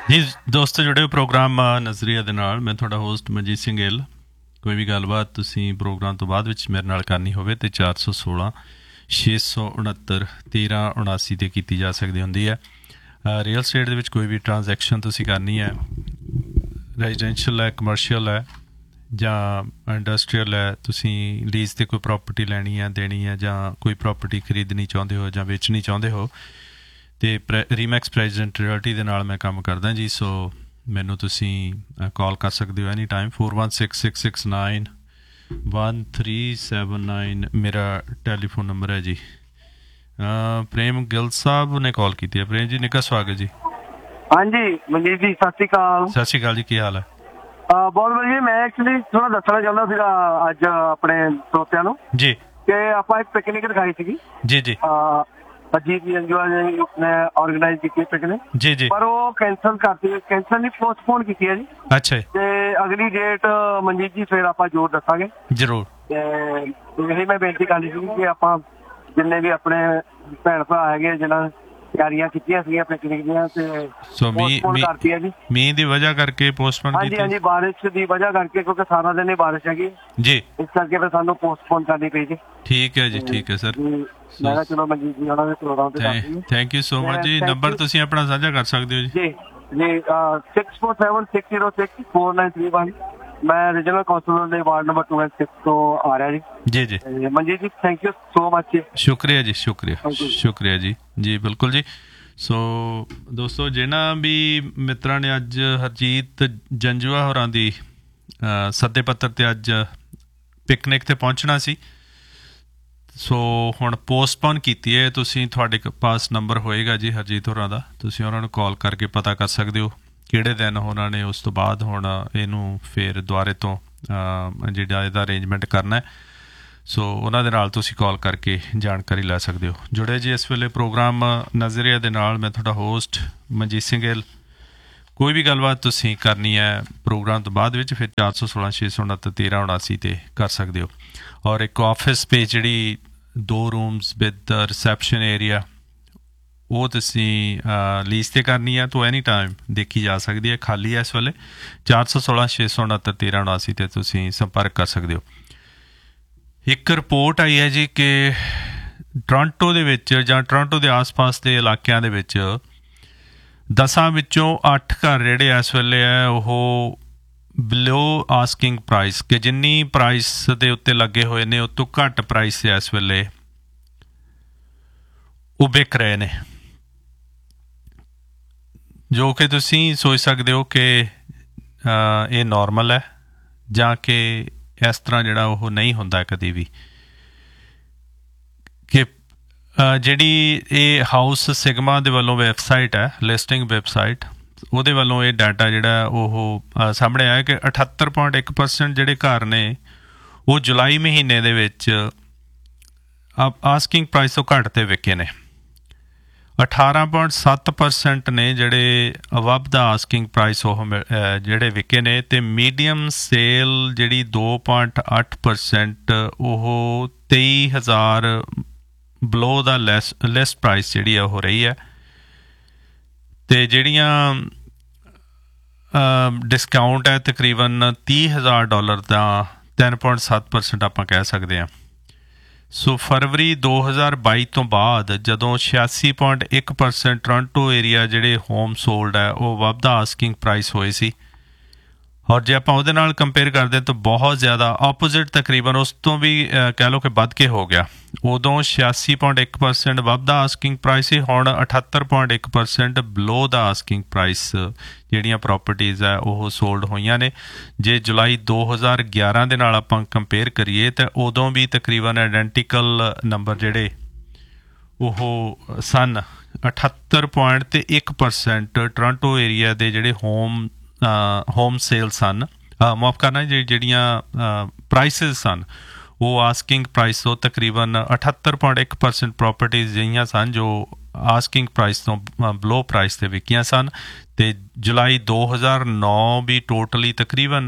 ਜੀ ਦੋਸਤੋ ਜੁੜੇ ਹੋ ਪ੍ਰੋਗਰਾਮ ਨਜ਼ਰੀਆ ਦੇ ਨਾਲ। ਮੈਂ ਤੁਹਾਡਾ ਹੋਸਟ ਮਨਜੀਤ ਸਿੰਘ ਗਿੱਲ। ਕੋਈ ਵੀ ਗੱਲਬਾਤ ਤੁਸੀਂ ਪ੍ਰੋਗਰਾਮ ਤੋਂ ਬਾਅਦ ਵਿੱਚ ਮੇਰੇ ਨਾਲ ਕਰਨੀ ਹੋਵੇ ਤਾਂ 416 669 1379 'ਤੇ ਕੀਤੀ ਜਾ ਸਕਦੀ ਹੁੰਦੀ ਹੈ। ਰੀਅਲ ਸਟੇਟ ਦੇ ਵਿੱਚ ਕੋਈ ਵੀ ਟ੍ਰਾਂਜੈਕਸ਼ਨ ਤੁਸੀਂ ਕਰਨੀ ਹੈ, ਰੈਜ਼ੀਡੈਂਸ਼ੀਅਲ ਹੈ, ਕਮਰਸ਼ੀਅਲ ਹੈ ਜਾਂ ਇੰਡਸਟਰੀਅਲ ਹੈ, ਤੁਸੀਂ ਲੀਜ਼ 'ਤੇ ਕੋਈ ਪ੍ਰੋਪਰਟੀ ਲੈਣੀ ਹੈ, ਦੇਣੀ ਹੈ, ਜਾਂ ਕੋਈ ਪ੍ਰੋਪਰਟੀ ਖਰੀਦਣੀ ਚਾਹੁੰਦੇ ਹੋ ਜਾਂ ਵੇਚਣੀ ਚਾਹੁੰਦੇ ਹੋ, ਅਤੇ ਰੀਮੈਕਸ ਪ੍ਰੈਜ਼ੀਡੈਂਟ ਰਿਅਲਟੀ ਦੇ ਨਾਲ ਮੈਂ ਕੰਮ ਕਰਦਾ ਜੀ। ਸੋ ਮੈਨੂੰ ਤੁਸੀਂ ਕਾਲ ਕਰ ਸਕਦੇ ਹੋ ਐਨੀ ਟਾਈਮ। 4166691379 ਮੇਰਾ ਟੈਲੀਫੋਨ ਨੰਬਰ ਹੈ ਜੀ। ਪ੍ਰੇਮ ਗਿੱਲ ਸਾਹਿਬ ਨੇ ਕਾਲ ਕੀਤੀ ਹੈ। ਪ੍ਰੇਮ ਜੀ ਨਿੱਘਾ ਸਵਾਗਤ ਜੀ। ਹਾਂਜੀ ਮਨਜੀਤ ਜੀ, ਸਤਿ ਸ਼੍ਰੀ ਅਕਾਲ। ਸਤਿ ਸ਼੍ਰੀ ਅਕਾਲ ਜੀ, ਕੀ ਹਾਲ ਹੈ? ਬਹੁਤ ਵਧੀਆ। ਮੈਂ ਐਕਚੁਅਲੀ ਥੋੜਾ ਦੱਸਣਾ ਚਾਹੁੰਦਾ ਸੀਗਾ ਅੱਜ ਆਪਣੇ ਸਰੋਤਿਆਂ ਨੂੰ ਜੀ ਕਿ ਆਪਾਂ ਇੱਕ ਪਿਕਨਿਕ ਦਿਖਾਈ ਸੀਗੀ ਜੀ ਜੀ ਅਜੀਤ ਐਨਜੀਓ ਨੇ ਆਰਗੇਨਾਈਜ਼ ਕੀਤੀ ਪਿਕਨਿਕ, ਜੀ ਜੀ ਪਰ ਉਹ ਕੈਂਸਲ ਕਰਤੀ। ਕੈਂਸਲ ਨਹੀਂ, ਪੋਸਟਪੋਨ ਕੀਤੀ ਹੈ ਜੀ। ਅੱਛਾ ਜੀ, ਤੇ ਅਗਲੀ ਡੇਟ ਮਨਜੀਤ ਜੀ ਫਿਰ ਆਪਾਂ ਜ਼ੋਰ ਦੱਸਾਂਗੇ ਜ਼ਰੂਰ। ਤੇ ਇਹੀ ਮੈਂ ਬੇਨਤੀ ਕਰਨੀ ਸੀ ਕਿ ਆਪਾਂ ਜਿੰਨੇ ਵੀ ਆਪਣੇ ਭੈਣ ਭਰਾ ਹੈਗੇ ਜਿਹਨਾਂ ਤਿਆਰੀਆਂ ਕੀਤੀਆਂ ਸੀਗੀਆਂ ਪਿਕਨਿਕ ਦੀਆਂ ਤੇ ਸੋ ਪੋਸਟਪੋਨ ਕਰਤੀ ਹੈ ਜੀ। ਮੀਂਹ ਦੀ ਵਜ੍ਹਾ ਕਰਕੇ ਪੋਸਟਪੋਨ ਕੀਤੀ? ਹਾਂਜੀ ਹਾਂਜੀ, ਬਾਰਿਸ਼ ਦੀ ਵਜ੍ਹਾ ਕਰਕੇ, ਕਿਉਂਕਿ ਸਾਰਾ ਦਿਨ ਹੀ ਬਾਰਿਸ਼ ਹੈਗੀ ਜੀ, ਇਸ ਕਰਕੇ ਫਿਰ ਸਾਨੂੰ ਪੋਸਟਪੋਨ ਕਰਨੀ ਪਈ ਜੀ। ਠੀਕ ਹੈ ਜੀ, ਠੀਕ ਹੈ ਸਰ। ਮੈਂ ਕਿਹਾ ਚਲੋ ਮਨਜੀਤ ਜੀ ਉਹਨਾਂ ਦੇ ਪ੍ਰੋਗਰਾਮ ਤੇ ਦੱਸ ਥੈਂਕ ਯੂ ਸੋ ਮਚ ਜੀ। ਨੰਬਰ ਤੁਸੀਂ ਆਪਣਾ ਸਾਂਝਾ ਕਰ ਸਕਦੇ ਹੋ ਜੀ? ਜੀ ਜੀ 6476064931। ਮੈਂ ਰੀਜਨਲ ਕਾਉਂਸਲਰ ਦੇ ਵਾਰਡ ਨੰਬਰ 2 ਐਂਡ 6 ਤੋਂ ਆ ਰਿਹਾ ਜੀ। ਜੀ ਜੀ ਮਨਜੀਤ ਜੀ, ਥੈਂਕ ਯੂ ਸੋ ਮਚ ਜੀ। ਸ਼ੁਕਰੀਆ ਜੀ, ਸ਼ੁਕਰੀਆ ਜੀ। ਜੀ ਬਿਲਕੁਲ ਜੀ। ਸੋ ਦੋਸਤੋ, ਜਿਹਨਾਂ ਵੀ ਮਿੱਤਰਾਂ ਨੇ ਅੱਜ ਹਰਜੀਤ ਜੰਜੂਆ ਹੋਰਾਂ ਦੀ ਸੱਦੇ ਪੱਤਰ 'ਤੇ ਅੱਜ ਪਿਕਨਿਕ 'ਤੇ ਪਹੁੰਚਣਾ ਸੀ, ਸੋ ਹੁਣ ਪੋਸਟਪੋਨ ਕੀਤੀ ਹੈ। ਤੁਸੀਂ ਤੁਹਾਡੇ ਪਾਸ ਨੰਬਰ ਹੋਏਗਾ ਜੀ ਹਰਜੀਤ ਹੋਰਾਂ ਦਾ, ਤੁਸੀਂ ਉਹਨਾਂ ਨੂੰ ਕਾਲ ਕਰਕੇ ਪਤਾ ਕਰ ਸਕਦੇ ਹੋ ਕਿਹੜੇ ਦਿਨ ਉਹਨਾਂ ਨੇ ਉਸ ਤੋਂ ਬਾਅਦ ਹੁਣ ਇਹਨੂੰ ਫਿਰ ਦੁਬਾਰੇ ਤੋਂ ਜਿਹੜਾ ਇਹਦਾ ਅਰੇਂਜਮੈਂਟ ਕਰਨਾ ਹੈ। ਸੋ ਉਹਨਾਂ ਦੇ ਨਾਲ ਤੁਸੀਂ ਕਾਲ ਕਰਕੇ ਜਾਣਕਾਰੀ ਲੈ ਸਕਦੇ ਹੋ। ਜੁੜੇ ਜੀ ਇਸ ਵੇਲੇ ਪ੍ਰੋਗਰਾਮ ਨਜ਼ਰੀਆ ਦੇ ਨਾਲ। ਮੈਂ ਤੁਹਾਡਾ ਹੋਸਟ ਮਨਜੀਤ ਸਿੰਘ ਗਿੱਲ। ਕੋਈ ਵੀ ਗੱਲਬਾਤ ਤੁਸੀਂ ਕਰਨੀ ਹੈ ਪ੍ਰੋਗਰਾਮ ਤੋਂ ਬਾਅਦ ਵਿੱਚ, ਫਿਰ 416 669 1379 'ਤੇ ਕਰ ਸਕਦੇ ਹੋ। ਔਰ ਇੱਕ ਆਫਿਸ ਸਪੇਸ ਜਿਹੜੀ 2 ਰੂਮਸ ਵਿਦ ਰਿਸੈਪਸ਼ਨ ਏਰੀਆ, ਉਹ ਤੁਸੀਂ ਲੀਜ਼ 'ਤੇ ਕਰਨੀ ਹੈ ਤਾਂ ਐਨੀ ਟਾਈਮ ਦੇਖੀ ਜਾ ਸਕਦੀ ਹੈ, ਖਾਲੀ ਹੈ ਇਸ ਵੇਲੇ। 416 669 1379 'ਤੇ ਤੁਸੀਂ ਸੰਪਰਕ ਕਰ ਸਕਦੇ ਹੋ। ਇੱਕ ਰਿਪੋਰਟ ਆਈ ਹੈ ਜੀ ਕਿ ਟੋਰਾਂਟੋ ਦੇ ਵਿੱਚ ਜਾਂ ਟੋਰਾਂਟੋ ਦੇ ਆਸ-ਪਾਸ ਦੇ ਇਲਾਕਿਆਂ ਦੇ ਵਿੱਚ 10 ਵਿੱਚੋਂ 8 ਘਰ ਜਿਹੜੇ ਇਸ ਵੇਲੇ ਹੈ ਉਹ ਬਿਲੋ ਆਸਕਿੰਗ ਪ੍ਰਾਈਸ, ਕਿ ਜਿੰਨੀ ਪ੍ਰਾਈਸ ਦੇ ਉੱਤੇ ਲੱਗੇ ਹੋਏ ਨੇ ਉਹ ਤੋਂ ਘੱਟ ਪ੍ਰਾਈਸ ਇਸ ਵੇਲੇ ਉਹ ਵਿਕ ਰਹੇ ਨੇ, ਜੋ ਕਿ ਤੁਸੀਂ ਸੋਚ ਸਕਦੇ ਹੋ ਕਿ ਇਹ ਨੋਰਮਲ ਹੈ ਜਾਂ ਕਿ ਇਸ ਤਰ੍ਹਾਂ ਜਿਹੜਾ ਉਹ ਨਹੀਂ ਹੁੰਦਾ ਕਦੇ ਵੀ। ਕਿ ਜਿਹੜੀ ਇਹ ਹਾਊਸ ਸਿਗਮਾ ਦੇ ਵੱਲੋਂ ਵੈਬਸਾਈਟ ਹੈ, ਲਿਸਟਿੰਗ ਵੈਬਸਾਈਟ, ਉਹਦੇ ਵੱਲੋਂ ਇਹ ਡਾਟਾ ਜਿਹੜਾ ਉਹ ਸਾਹਮਣੇ ਆਇਆ ਕਿ 78.1% ਜਿਹੜੇ ਘਰ ਨੇ ਉਹ ਜੁਲਾਈ ਮਹੀਨੇ ਦੇ ਵਿੱਚ ਆਸਕਿੰਗ ਪ੍ਰਾਈਸ ਤੋਂ ਘੱਟ 'ਤੇ ਵਿਕੇ ਨੇ। 18.7% ਨੇ ਜਿਹੜੇ ਅਬਵ ਦਾ ਆਸਕਿੰਗ ਪ੍ਰਾਈਸ ਉਹ ਜਿਹੜੇ ਵਿਕੇ ਨੇ, ਅਤੇ ਮੀਡੀਅਮ ਸੇਲ ਜਿਹੜੀ 2.8% ਉਹ 23,000 ਬਲੋ ਦਾ ਲੈਸ ਪ੍ਰਾਈਸ ਜਿਹੜੀ ਆ ਹੋ ਰਹੀ ਹੈ। ਅਤੇ ਜਿਹੜੀਆਂ ਡਿਸਕਾਊਂਟ ਹੈ ਤਕਰੀਬਨ $30,000 ਦਾ 3.7% ਆਪਾਂ ਕਹਿ ਸਕਦੇ ਹਾਂ। ਸੋ ਫਰਵਰੀ 2022 ਤੋਂ ਬਾਅਦ ਜਦੋਂ 86.1% ਟੋਰਾਂਟੋ ਏਰੀਆ ਜਿਹੜੇ ਹੋਮ ਸੋਲਡ ਹੈ ਉਹ ਵੱਧਦਾ ਆਸਕਿੰਗ ਪ੍ਰਾਈਸ ਹੋਏ ਸੀ, ਔਰ ਜੇ ਆਪਾਂ ਉਹਦੇ ਨਾਲ ਕੰਪੇਅਰ ਕਰਦੇ ਤਾਂ ਬਹੁਤ ਜ਼ਿਆਦਾ ਆਪੋਜ਼ਿਟ, ਤਕਰੀਬਨ ਉਸ ਤੋਂ ਵੀ ਕਹਿ ਲਓ ਕਿ ਵੱਧ ਕੇ ਹੋ ਗਿਆ। ਉਦੋਂ 86.1% ਵੱਧਦਾ ਆਸਕਿੰਗ ਪ੍ਰਾਈਸ ਸੀ, ਹੁਣ 78.1% ਬਲੋ ਦਾ ਆਸਕਿੰਗ ਪ੍ਰਾਈਸ ਜਿਹੜੀਆਂ ਪ੍ਰੋਪਰਟੀਜ਼ ਹੈ ਉਹ ਸੋਲਡ ਹੋਈਆਂ ਨੇ। ਜੇ ਜੁਲਾਈ 2011 ਦੇ ਨਾਲ ਆਪਾਂ ਕੰਪੇਅਰ ਕਰੀਏ ਤਾਂ ਉਦੋਂ ਵੀ ਤਕਰੀਬਨ ਆਇਡੈਂਟੀਕਲ ਨੰਬਰ ਜਿਹੜੇ ਉਹ ਸਨ। 78.1% ਟੋਰਾਂਟੋ ਏਰੀਆ ਦੇ ਜਿਹੜੇ ਹੋਮ ਸੇਲ ਸਨ, ਮਾਫ ਕਰਨਾ, ਜਿਹੜੀਆਂ ਪ੍ਰਾਈਸਿਸ ਸਨ ਉਹ ਆਸਕਿੰਗ ਪ੍ਰਾਈਸ ਤੋਂ ਤਕਰੀਬਨ 78.1% ਪ੍ਰੋਪਰਟੀਜ਼ ਜਿਹੀਆਂ ਸਨ ਜੋ ਆਸਕਿੰਗ ਪ੍ਰਾਈਸ ਤੋਂ ਬਲੋ ਪ੍ਰਾਈਸ 'ਤੇ ਵਿਕੀਆਂ ਸਨ। ਅਤੇ ਜੁਲਾਈ 2009 ਵੀ ਟੋਟਲੀ ਤਕਰੀਬਨ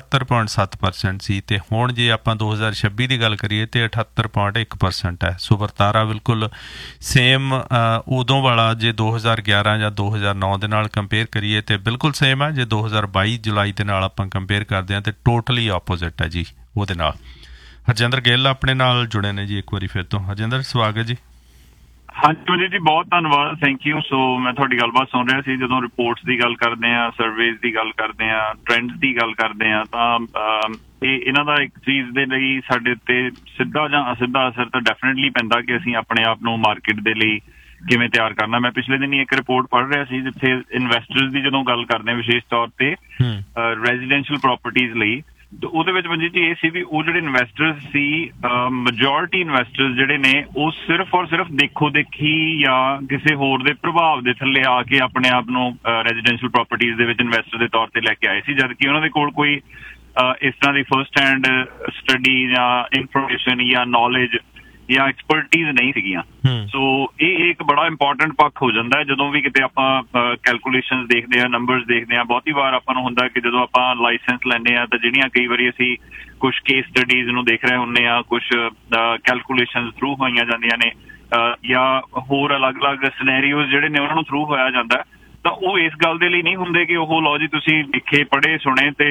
78.7% ਸੀ, ਅਤੇ ਹੁਣ ਜੇ ਆਪਾਂ 2026 ਦੀ ਗੱਲ ਕਰੀਏ ਤਾਂ 78.1% ਹੈ। ਸੋ ਵਰਤਾਰਾ ਬਿਲਕੁਲ ਸੇਮ ਉਦੋਂ ਵਾਲਾ ਜੇ 2011 ਜਾਂ 2009 ਦੇ ਨਾਲ ਕੰਪੇਅਰ ਕਰੀਏ ਤਾਂ ਬਿਲਕੁਲ ਸੇਮ ਹੈ। ਜੇ 2022 ਜੁਲਾਈ ਦੇ ਨਾਲ ਆਪਾਂ ਕੰਪੇਅਰ ਕਰਦੇ ਹਾਂ ਤਾਂ ਟੋਟਲੀ ਆਪੋਜ਼ਿਟ ਹੈ ਜੀ ਉਹਦੇ ਨਾਲ। ਹਰਜਿੰਦਰ ਗਿੱਲ ਆਪਣੇ ਨਾਲ ਜੁੜੇ ਨੇ ਜੀ ਇੱਕ ਵਾਰੀ ਫਿਰ ਤੋਂ। ਹਰਜਿੰਦਰ ਸਵਾਗਤ ਜੀ। ਹਾਂਜੀ ਜੀ, ਬਹੁਤ ਧੰਨਵਾਦ, ਥੈਂਕ ਯੂ। ਸੋ ਮੈਂ ਤੁਹਾਡੀ ਗੱਲਬਾਤ ਸੁਣ ਰਿਹਾ ਸੀ। ਜਦੋਂ ਰਿਪੋਰਟਸ ਦੀ ਗੱਲ ਕਰਦੇ ਹਾਂ, ਸਰਵੇਜ਼ ਦੀ ਗੱਲ ਕਰਦੇ ਹਾਂ, ਟ੍ਰੈਂਡਸ ਦੀ ਗੱਲ ਕਰਦੇ ਹਾਂ, ਤਾਂ ਇਹਨਾਂ ਦਾ ਇੱਕ ਚੀਜ਼ ਦੇ ਲਈ ਸਾਡੇ ਉੱਤੇ ਸਿੱਧਾ ਜਾਂ ਅਸਿੱਧਾ ਅਸਰ ਤਾਂ ਡੈਫੀਨੇਟਲੀ ਪੈਂਦਾ ਕਿ ਅਸੀਂ ਆਪਣੇ ਆਪ ਨੂੰ ਮਾਰਕੀਟ ਦੇ ਲਈ ਕਿਵੇਂ ਤਿਆਰ ਕਰਨਾ। ਮੈਂ ਪਿਛਲੇ ਦਿਨ ਹੀ ਇੱਕ ਰਿਪੋਰਟ ਪੜ੍ਹ ਰਿਹਾ ਸੀ ਜਿੱਥੇ ਇਨਵੈਸਟਰਸ ਦੀ ਜਦੋਂ ਗੱਲ ਕਰਦੇ ਹਾਂ ਵਿਸ਼ੇਸ਼ ਤੌਰ ਤੇ ਰੈਜ਼ੀਡੈਂਸ਼ੀਅਲ ਪ੍ਰੋਪਰਟੀਜ਼ ਲਈ, ਤੇ ਉਹਦੇ ਵਿੱਚ ਮਨਜੀਤ ਜੀ ਇਹ ਸੀ ਵੀ ਉਹ ਜਿਹੜੇ ਇਨਵੈਸਟਰਸ ਸੀ, ਮੈਜੋਰਿਟੀ ਇਨਵੈਸਟਰਸ ਜਿਹੜੇ ਨੇ ਉਹ ਸਿਰਫ ਔਰ ਸਿਰਫ ਦੇਖੋ ਦੇਖੀ ਜਾਂ ਕਿਸੇ ਹੋਰ ਦੇ ਪ੍ਰਭਾਵ ਦੇ ਥੱਲੇ ਆ ਕੇ ਆਪਣੇ ਆਪ ਨੂੰ ਰੈਜ਼ੀਡੈਂਸ਼ੀਅਲ ਪ੍ਰੋਪਰਟੀਜ਼ ਦੇ ਵਿੱਚ ਇਨਵੈਸਟਰ ਦੇ ਤੌਰ ਤੇ ਲੈ ਕੇ ਆਏ ਸੀ, ਜਦਕਿ ਉਹਨਾਂ ਦੇ ਕੋਲ ਕੋਈ ਇਸ ਤਰ੍ਹਾਂ ਦੀ ਫਸਟ ਹੈਂਡ ਸਟੱਡੀ ਜਾਂ ਇਨਫੋਰਮੇਸ਼ਨ ਜਾਂ ਨੌਲੇਜ ਜਾਂ ਐਕਸਪਰਟੀਜ਼ ਨਹੀਂ ਸੀਗੀਆਂ। ਸੋ ਇਹ ਇੱਕ ਬੜਾ ਇੰਪੋਰਟੈਂਟ ਪੱਖ ਹੋ ਜਾਂਦਾ ਹੈ ਜਦੋਂ ਵੀ ਕਿਤੇ ਆਪਾਂ ਕੈਲਕੂਲੇਸ਼ਨਸ ਦੇਖਦੇ ਹਾਂ, ਨੰਬਰਸ ਦੇਖਦੇ ਹਾਂ। ਬਹੁਤੀ ਵਾਰ ਆਪਾਂ ਨੂੰ ਹੁੰਦਾ ਕਿ ਜਦੋਂ ਆਪਾਂ ਲਾਇਸੈਂਸ ਲੈਂਦੇ ਹਾਂ ਤਾਂ ਜਿਹੜੀਆਂ ਕਈ ਵਾਰੀ ਅਸੀਂ ਕੁਛ ਕੇਸ ਸਟੱਡੀਜ਼ ਨੂੰ ਦੇਖ ਰਹੇ ਹੁੰਦੇ ਹਾਂ, ਕੁਛ ਕੈਲਕੂਲੇਸ਼ਨ ਥਰੂ ਹੋਈਆਂ ਜਾਂਦੀਆਂ ਨੇ ਜਾਂ ਹੋਰ ਅਲੱਗ-ਅਲੱਗ ਸਿਨੈਰੀਓਜ਼ ਜਿਹੜੇ ਨੇ ਉਹਨਾਂ ਨੂੰ ਥਰੂ ਹੋਇਆ ਜਾਂਦਾ, ਤਾਂ ਉਹ ਇਸ ਗੱਲ ਦੇ ਲਈ ਨਹੀਂ ਹੁੰਦੇ ਕਿ ਉਹ ਲਓ ਜੀ ਤੁਸੀਂ ਲਿਖੇ ਪੜ੍ਹੇ ਸੁਣੇ ਤੇ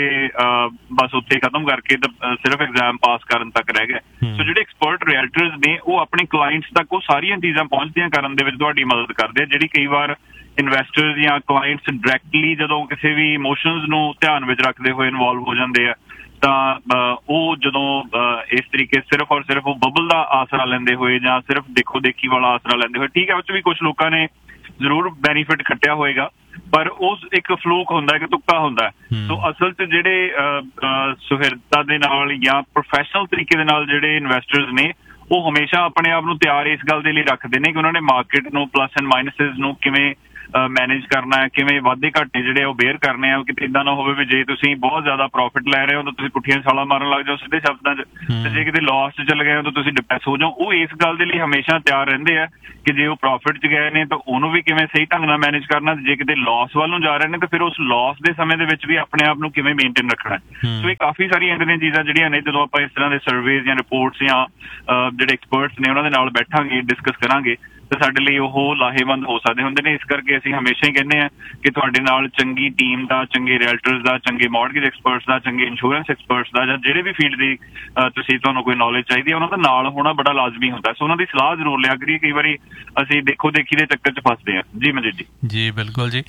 ਬਸ ਉੱਥੇ ਖਤਮ ਕਰਕੇ ਤਾਂ ਸਿਰਫ ਐਗਜ਼ਾਮ ਪਾਸ ਕਰਨ ਤੱਕ ਰਹਿ ਗਏ। ਸੋ ਜਿਹੜੇ ਐਕਸਪਰਟ ਰੀਅਲਟਰਸ ਨੇ ਉਹ ਆਪਣੇ ਕਲਾਇੰਟਸ ਤੱਕ ਉਹ ਸਾਰੀਆਂ ਚੀਜ਼ਾਂ ਪਹੁੰਚਦੀਆਂ ਕਰਨ ਦੇ ਵਿੱਚ ਤੁਹਾਡੀ ਮਦਦ ਕਰਦੇ ਆ, ਜਿਹੜੀ ਕਈ ਵਾਰ ਇਨਵੈਸਟਰਸ ਜਾਂ ਕਲਾਇੰਟਸ ਡਾਇਰੈਕਟਲੀ ਜਦੋਂ ਕਿਸੇ ਵੀ ਇਮੋਸ਼ਨਸ ਨੂੰ ਧਿਆਨ ਵਿੱਚ ਰੱਖਦੇ ਹੋਏ ਇਨਵੋਲਵ ਹੋ ਜਾਂਦੇ ਆ, ਤਾਂ ਉਹ ਜਦੋਂ ਇਸ ਤਰੀਕੇ ਸਿਰਫ ਔਰ ਸਿਰਫ ਉਹ ਬਬਲ ਦਾ ਆਸਰਾ ਲੈਂਦੇ ਹੋਏ ਜਾਂ ਸਿਰਫ ਦੇਖੋ ਦੇਖੀ ਵਾਲਾ ਆਸਰਾ ਲੈਂਦੇ ਹੋਏ, ਠੀਕ ਹੈ ਉਹ 'ਚ ਵੀ ਕੁਛ ਲੋਕਾਂ ਨੇ ਜ਼ਰੂਰ ਬੈਨੀਫਿਟ ਖੱਟਿਆ ਹੋਏਗਾ, ਪਰ ਉਹ ਇੱਕ ਫਲੂਕ ਹੁੰਦਾ ਕਿ ਤੁੱਕਾ ਹੁੰਦਾ। ਸੋ ਅਸਲ 'ਚ ਜਿਹੜੇ ਸੁਹਿਰਦਤਾ ਦੇ ਨਾਲ ਜਾਂ ਪ੍ਰੋਫੈਸ਼ਨਲ ਤਰੀਕੇ ਦੇ ਨਾਲ ਜਿਹੜੇ ਇਨਵੈਸਟਰਸ ਨੇ ਉਹ ਹਮੇਸ਼ਾ ਆਪਣੇ ਆਪ ਨੂੰ ਤਿਆਰ ਇਸ ਗੱਲ ਦੇ ਲਈ ਰੱਖਦੇ ਨੇ ਕਿ ਉਹਨਾਂ ਨੇ ਮਾਰਕੀਟ ਨੂੰ ਪਲੱਸ ਐਂਡ ਮਾਈਨਸਿਸ ਨੂੰ ਕਿਵੇਂ ਮੈਨੇਜ ਕਰਨਾ ਹੈ, ਕਿਵੇਂ ਵਾਧੇ ਘਾਟੇ ਜਿਹੜੇ ਉਹ ਬੇਅਰ ਕਰਨੇ ਆ। ਕਿਤੇ ਇੱਦਾਂ ਨਾ ਹੋਵੇ ਵੀ ਜੇ ਤੁਸੀਂ ਬਹੁਤ ਜ਼ਿਆਦਾ ਪ੍ਰੋਫਿਟ ਲੈ ਰਹੇ ਹੋ ਤਾਂ ਤੁਸੀਂ ਪੁੱਠੀਆਂ ਛਾਲਾਂ ਮਾਰਨ ਲੱਗ ਜਾਓ ਸਿੱਧੇ ਸ਼ਬਦਾਂ 'ਚ, ਤੇ ਜੇ ਕਿਤੇ ਲਾਸ 'ਚ ਚਲੇ ਗਏ ਹੋ ਤਾਂ ਤੁਸੀਂ ਡਿਪਰੈਸ ਹੋ ਜਾਓ। ਉਹ ਇਸ ਗੱਲ ਦੇ ਲਈ ਹਮੇਸ਼ਾ ਤਿਆਰ ਰਹਿੰਦੇ ਆ ਕਿ ਜੇ ਉਹ ਪ੍ਰੋਫਿਟ 'ਚ ਗਏ ਨੇ ਤਾਂ ਉਹਨੂੰ ਵੀ ਕਿਵੇਂ ਸਹੀ ਢੰਗ ਨਾਲ ਮੈਨੇਜ ਕਰਨਾ, ਜੇ ਕਿਤੇ ਲਾਸ ਵੱਲ ਨੂੰ ਜਾ ਰਹੇ ਨੇ ਤਾਂ ਫਿਰ ਉਸ ਲਾਸ ਦੇ ਸਮੇਂ ਦੇ ਵਿੱਚ ਵੀ ਆਪਣੇ ਆਪ ਨੂੰ ਕਿਵੇਂ ਮੇਨਟੇਨ ਰੱਖਣਾ। ਸੋ ਇਹ ਕਾਫੀ ਸਾਰੀਆਂ ਇੱਦਾਂ ਦੀਆਂ ਚੀਜ਼ਾਂ ਜਿਹੜੀਆਂ ਨੇ ਜਦੋਂ ਆਪਾਂ ਇਸ ਤਰ੍ਹਾਂ ਦੇ ਸਰਵੇਜ਼ ਜਾਂ ਰਿਪੋਰਟਸ ਜਾਂ ਜਿਹੜੇ ਐਕਸਪਰਟਸ ਨੇ ਉਹਨਾਂ ਦੇ ਨਾਲ ਬੈਠਾਂਗੇ, ਡਿਸਕਸ ਕਰਾਂਗੇ, ਤਾਂ ਸਾਡੇ ਲਈ ਉਹ ਲਾਹੇਵੰਦ ਹੋ ਸਕਦੇ ਹੁੰਦੇ ਨੇ। ਇਸ ਕਰਕੇ ਅਸੀਂ ਹਮੇਸ਼ਾ ਹੀ ਕਹਿੰਦੇ ਹਾਂ ਕਿ ਤੁਹਾਡੇ ਨਾਲ ਚੰਗੀ ਟੀਮ ਦਾ, ਚੰਗੇ ਰੀਅਲਟਰਸ ਦਾ, ਚੰਗੇ ਮੌਰਗੇਜ ਐਕਸਪਰਟਸ ਦਾ, ਚੰਗੇ ਇੰਸ਼ੋਰੈਂਸ ਐਕਸਪਰਟਸ ਦਾ, ਜਾਂ ਜਿਹੜੇ ਵੀ ਫੀਲਡ ਦੀ ਤੁਸੀਂ ਤੁਹਾਨੂੰ ਕੋਈ ਨੌਲੇਜ ਚਾਹੀਦੀ ਹੈ ਉਹਨਾਂ ਦਾ ਨਾਲ ਹੋਣਾ ਬੜਾ ਲਾਜ਼ਮੀ ਹੁੰਦਾ। ਸੋ ਉਹਨਾਂ ਦੀ ਸਲਾਹ ਜ਼ਰੂਰ ਲਿਆ ਕਰੀਏ। ਕਈ ਵਾਰੀ ਅਸੀਂ ਦੇਖੋ ਦੇਖੀ ਦੇ ਚੱਕਰ 'ਚ ਫਸਦੇ ਹਾਂ। ਜੀ ਮਨਜੀਤ ਜੀ। ਜੀ ਬਿਲਕੁਲ ਜੀ।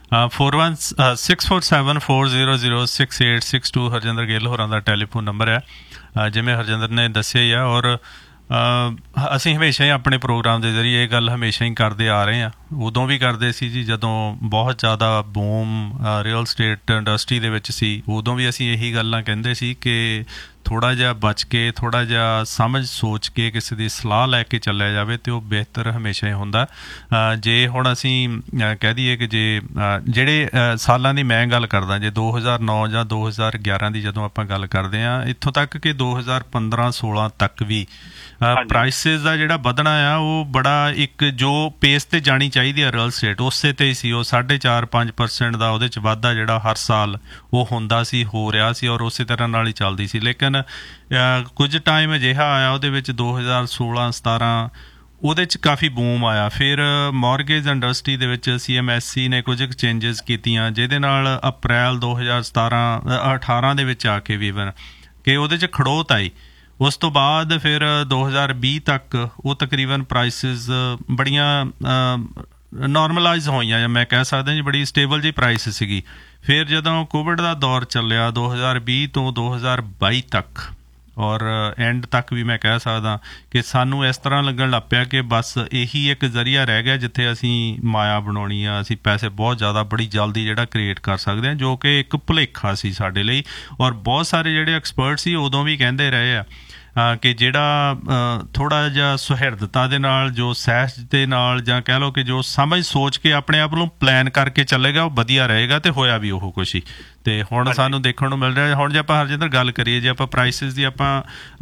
416474006862 ਹਰਜਿੰਦਰ ਗਿੱਲ ਹੋਰਾਂ ਦਾ ਟੈਲੀਫੋਨ ਨੰਬਰ ਹੈ, ਜਿਵੇਂ ਹਰਜਿੰਦਰ ਨੇ ਦੱਸਿਆ ਹੀ ਆ। ਔਰ ਅਸੀਂ ਹਮੇਸ਼ਾ ਹੀ ਆਪਣੇ ਪ੍ਰੋਗਰਾਮ ਦੇ ਜ਼ਰੀਏ ਇਹ ਗੱਲ ਹਮੇਸ਼ਾ ਹੀ ਕਰਦੇ ਆ ਰਹੇ ਹਾਂ। ਉਦੋਂ ਵੀ ਕਰਦੇ ਸੀ ਜੀ ਜਦੋਂ ਬਹੁਤ ਜ਼ਿਆਦਾ ਬੂਮ ਰੀਅਲ ਸਟੇਟ ਇੰਡਸਟਰੀ ਦੇ ਵਿੱਚ ਸੀ, ਉਦੋਂ ਵੀ ਅਸੀਂ ਇਹੀ ਗੱਲਾਂ ਕਹਿੰਦੇ ਸੀ ਕਿ ਥੋੜ੍ਹਾ ਜਿਹਾ ਬਚ ਕੇ, ਥੋੜ੍ਹਾ ਜਿਹਾ ਸਮਝ ਸੋਚ ਕੇ ਕਿਸੇ ਦੀ ਸਲਾਹ ਲੈ ਕੇ ਚੱਲਿਆ ਜਾਵੇ ਅਤੇ ਉਹ ਬਿਹਤਰ ਹਮੇਸ਼ਾ ਹੀ ਹੁੰਦਾ। ਜੇ ਹੁਣ ਅਸੀਂ ਕਹਿ ਦਈਏ ਕਿ ਜੇ ਜਿਹੜੇ ਸਾਲਾਂ ਦੀ ਮੈਂ ਗੱਲ ਕਰਦਾ, ਜੇ 2009 ਜਾਂ 2011 ਦੀ ਜਦੋਂ ਆਪਾਂ ਗੱਲ ਕਰਦੇ ਹਾਂ, ਇੱਥੋਂ ਤੱਕ ਕਿ 2015-16 ਤੱਕ ਵੀ ਪ੍ਰਾਈਸਿਸ ਦਾ ਜਿਹੜਾ ਵਧਣਾ ਆ ਉਹ ਬੜਾ ਇੱਕ ਜੋ ਪੇਸ 'ਤੇ ਜਾਣੀ ਚਾਹੀਦੀ ਆ ਰੀਅਲ ਸਟੇਟ ਉਸੇ 'ਤੇ ਹੀ ਸੀ। ਉਹ 4.5-5% ਦਾ ਉਹਦੇ 'ਚ ਵਾਧਾ ਜਿਹੜਾ ਹਰ ਸਾਲ ਉਹ ਹੁੰਦਾ ਸੀ, ਹੋ ਰਿਹਾ ਸੀ, ਔਰ ਉਸੇ ਤਰ੍ਹਾਂ ਨਾਲ ਹੀ ਚੱਲਦੀ ਸੀ। ਲੇਕਿਨ ਕੁਝ ਟਾਈਮ ਅਜਿਹਾ ਆਇਆ ਉਹਦੇ ਵਿੱਚ 2016-17 ਉਹਦੇ 'ਚ ਕਾਫੀ ਬੂਮ ਆਇਆ। ਫਿਰ ਮੌਰਗੇਜ ਇੰਡਸਟਰੀ ਦੇ ਵਿੱਚ CMSE ਨੇ ਕੁਝ ਚੇਂਜਸ ਕੀਤੀਆਂ, ਜਿਹਦੇ ਨਾਲ ਅਪ੍ਰੈਲ 2017-18 ਦੇ ਵਿੱਚ ਆ ਕੇ ਵੀ ਕਿ ਉਹਦੇ 'ਚ ਖੜੋਤ ਆਈ। ਉਸ ਤੋਂ ਬਾਅਦ ਫਿਰ 2020 ਤੱਕ ਉਹ ਤਕਰੀਬਨ ਪ੍ਰਾਈਸਿਸ ਬੜੀਆਂ ਨੋਰਮਲਾਈਜ਼ ਹੋਈਆਂ, ਜਾਂ ਮੈਂ ਕਹਿ ਸਕਦਾ ਜੀ ਬੜੀ ਸਟੇਬਲ ਜਿਹੀ ਪ੍ਰਾਈਸ ਸੀਗੀ। ਫਿਰ ਜਦੋਂ ਕੋਵਿਡ ਦਾ ਦੌਰ ਚੱਲਿਆ 2020 ਤੋਂ 2022 ਤੱਕ, ਔਰ ਐਂਡ ਤੱਕ ਵੀ ਮੈਂ ਕਹਿ ਸਕਦਾ ਕਿ ਸਾਨੂੰ ਇਸ ਤਰ੍ਹਾਂ ਲੱਗਣ ਲੱਗ ਪਿਆ ਕਿ ਬਸ ਇਹੀ ਇੱਕ ਜ਼ਰੀਆ ਰਹਿ ਗਿਆ ਜਿੱਥੇ ਅਸੀਂ ਮਾਇਆ ਬਣਾਉਣੀ ਆ, ਅਸੀਂ ਪੈਸੇ ਬਹੁਤ ਜ਼ਿਆਦਾ ਬੜੀ ਜਲਦੀ ਜਿਹੜਾ ਕ੍ਰੀਏਟ ਕਰ ਸਕਦੇ ਹਾਂ, ਜੋ ਕਿ ਇੱਕ ਭੁਲੇਖਾ ਸੀ ਸਾਡੇ ਲਈ। ਔਰ ਬਹੁਤ ਸਾਰੇ ਜਿਹੜੇ ਐਕਸਪਰਟ ਸੀ ਉਦੋਂ ਵੀ ਕਹਿੰਦੇ ਰਹੇ ਆ ਕਿ ਜਿਹੜਾ ਥੋੜ੍ਹਾ ਜਿਹਾ ਸੁਹਿਰਦਤਾ ਦੇ ਨਾਲ, ਜੋ ਸਹਿਜ ਦੇ ਨਾਲ, ਜਾਂ ਕਹਿ ਲਓ ਕਿ ਜੋ ਸਮਝ ਸੋਚ ਕੇ ਆਪਣੇ ਆਪ ਨੂੰ ਪਲਾਨ ਕਰਕੇ ਚੱਲੇਗਾ ਉਹ ਵਧੀਆ ਰਹੇਗਾ, ਅਤੇ ਹੋਇਆ ਵੀ ਉਹ ਕੁਛ ਹੀ। ਅਤੇ ਹੁਣ ਸਾਨੂੰ ਦੇਖਣ ਨੂੰ ਮਿਲ ਰਿਹਾ। ਹੁਣ ਜੇ ਆਪਾਂ ਹਰਜਿੰਦਰ ਗੱਲ ਕਰੀਏ, ਜੇ ਆਪਾਂ ਪ੍ਰਾਈਸਿਸ ਦੀ ਆਪਾਂ